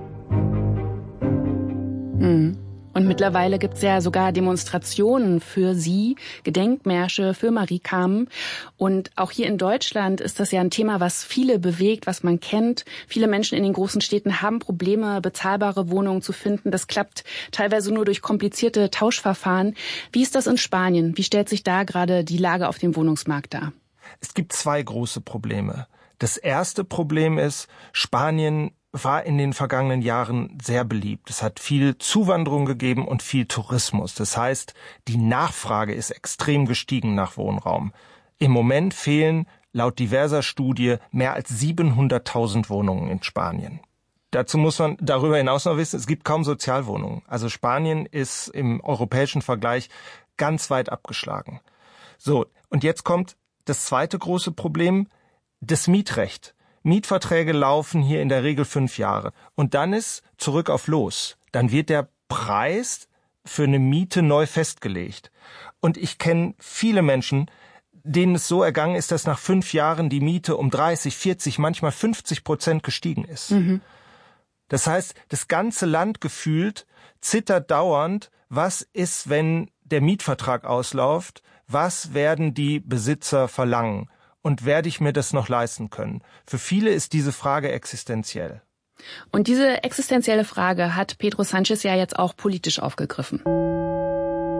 Mhm. Und mittlerweile gibt's ja sogar Demonstrationen für sie, Gedenkmärsche für Mari Carmen. Und auch hier in Deutschland ist das ja ein Thema, was viele bewegt, was man kennt. Viele Menschen in den großen Städten haben Probleme, bezahlbare Wohnungen zu finden. Das klappt teilweise nur durch komplizierte Tauschverfahren. Wie ist das in Spanien? Wie stellt sich da gerade die Lage auf dem Wohnungsmarkt dar? Es gibt zwei große Probleme. Das erste Problem ist, Spanien war in den vergangenen Jahren sehr beliebt. Es hat viel Zuwanderung gegeben und viel Tourismus. Das heißt, die Nachfrage ist extrem gestiegen nach Wohnraum. Im Moment fehlen laut diverser Studie mehr als siebenhunderttausend Wohnungen in Spanien. Dazu muss man darüber hinaus noch wissen, es gibt kaum Sozialwohnungen. Also Spanien ist im europäischen Vergleich ganz weit abgeschlagen. So, und jetzt kommt das zweite große Problem, das Mietrecht. Mietverträge laufen hier in der Regel fünf Jahre. Und dann ist zurück auf Los. Dann wird der Preis für eine Miete neu festgelegt. Und ich kenne viele Menschen, denen es so ergangen ist, dass nach fünf Jahren die Miete um dreißig, vierzig, manchmal fünfzig Prozent gestiegen ist. Mhm. Das heißt, das ganze Land gefühlt zittert dauernd, was ist, wenn der Mietvertrag ausläuft, was werden die Besitzer verlangen und werde ich mir das noch leisten können? Für viele ist diese Frage existenziell. Und diese existenzielle Frage hat Pedro Sánchez ja jetzt auch politisch aufgegriffen.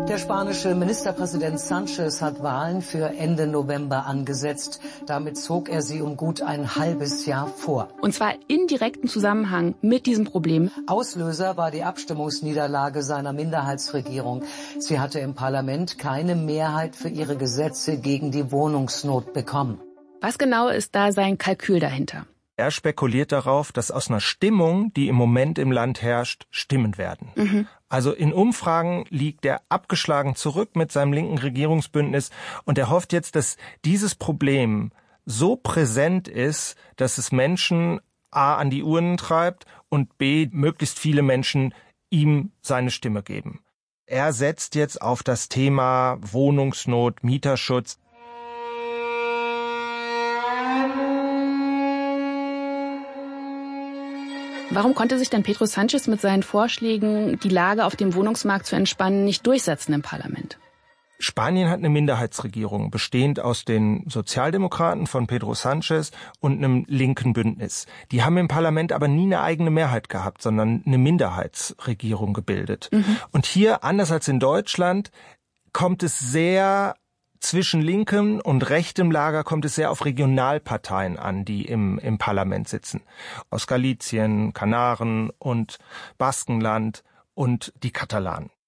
Der spanische Ministerpräsident Sánchez hat Wahlen für Ende November angesetzt. Damit zog er sie um gut ein halbes Jahr vor. Und zwar in direktem Zusammenhang mit diesem Problem. Auslöser war die Abstimmungsniederlage seiner Minderheitsregierung. Sie hatte im Parlament keine Mehrheit für ihre Gesetze gegen die Wohnungsnot bekommen. Was genau ist da sein Kalkül dahinter? Er spekuliert darauf, dass aus einer Stimmung, die im Moment im Land herrscht, Stimmen werden. Mhm. Also in Umfragen liegt er abgeschlagen zurück mit seinem linken Regierungsbündnis und er hofft jetzt, dass dieses Problem so präsent ist, dass es Menschen A an die Urnen treibt und B möglichst viele Menschen ihm seine Stimme geben. Er setzt jetzt auf das Thema Wohnungsnot, Mieterschutz. Warum konnte sich denn Pedro Sánchez mit seinen Vorschlägen, die Lage auf dem Wohnungsmarkt zu entspannen, nicht durchsetzen im Parlament? Spanien hat eine Minderheitsregierung, bestehend aus den Sozialdemokraten von Pedro Sánchez und einem linken Bündnis. Die haben im Parlament aber nie eine eigene Mehrheit gehabt, sondern eine Minderheitsregierung gebildet. Mhm. Und hier, anders als in Deutschland, kommt es sehr... Zwischen linkem und rechtem Lager kommt es sehr auf Regionalparteien an, die im, im Parlament sitzen. Aus Galicien, Kanaren und Baskenland und die Katalanen.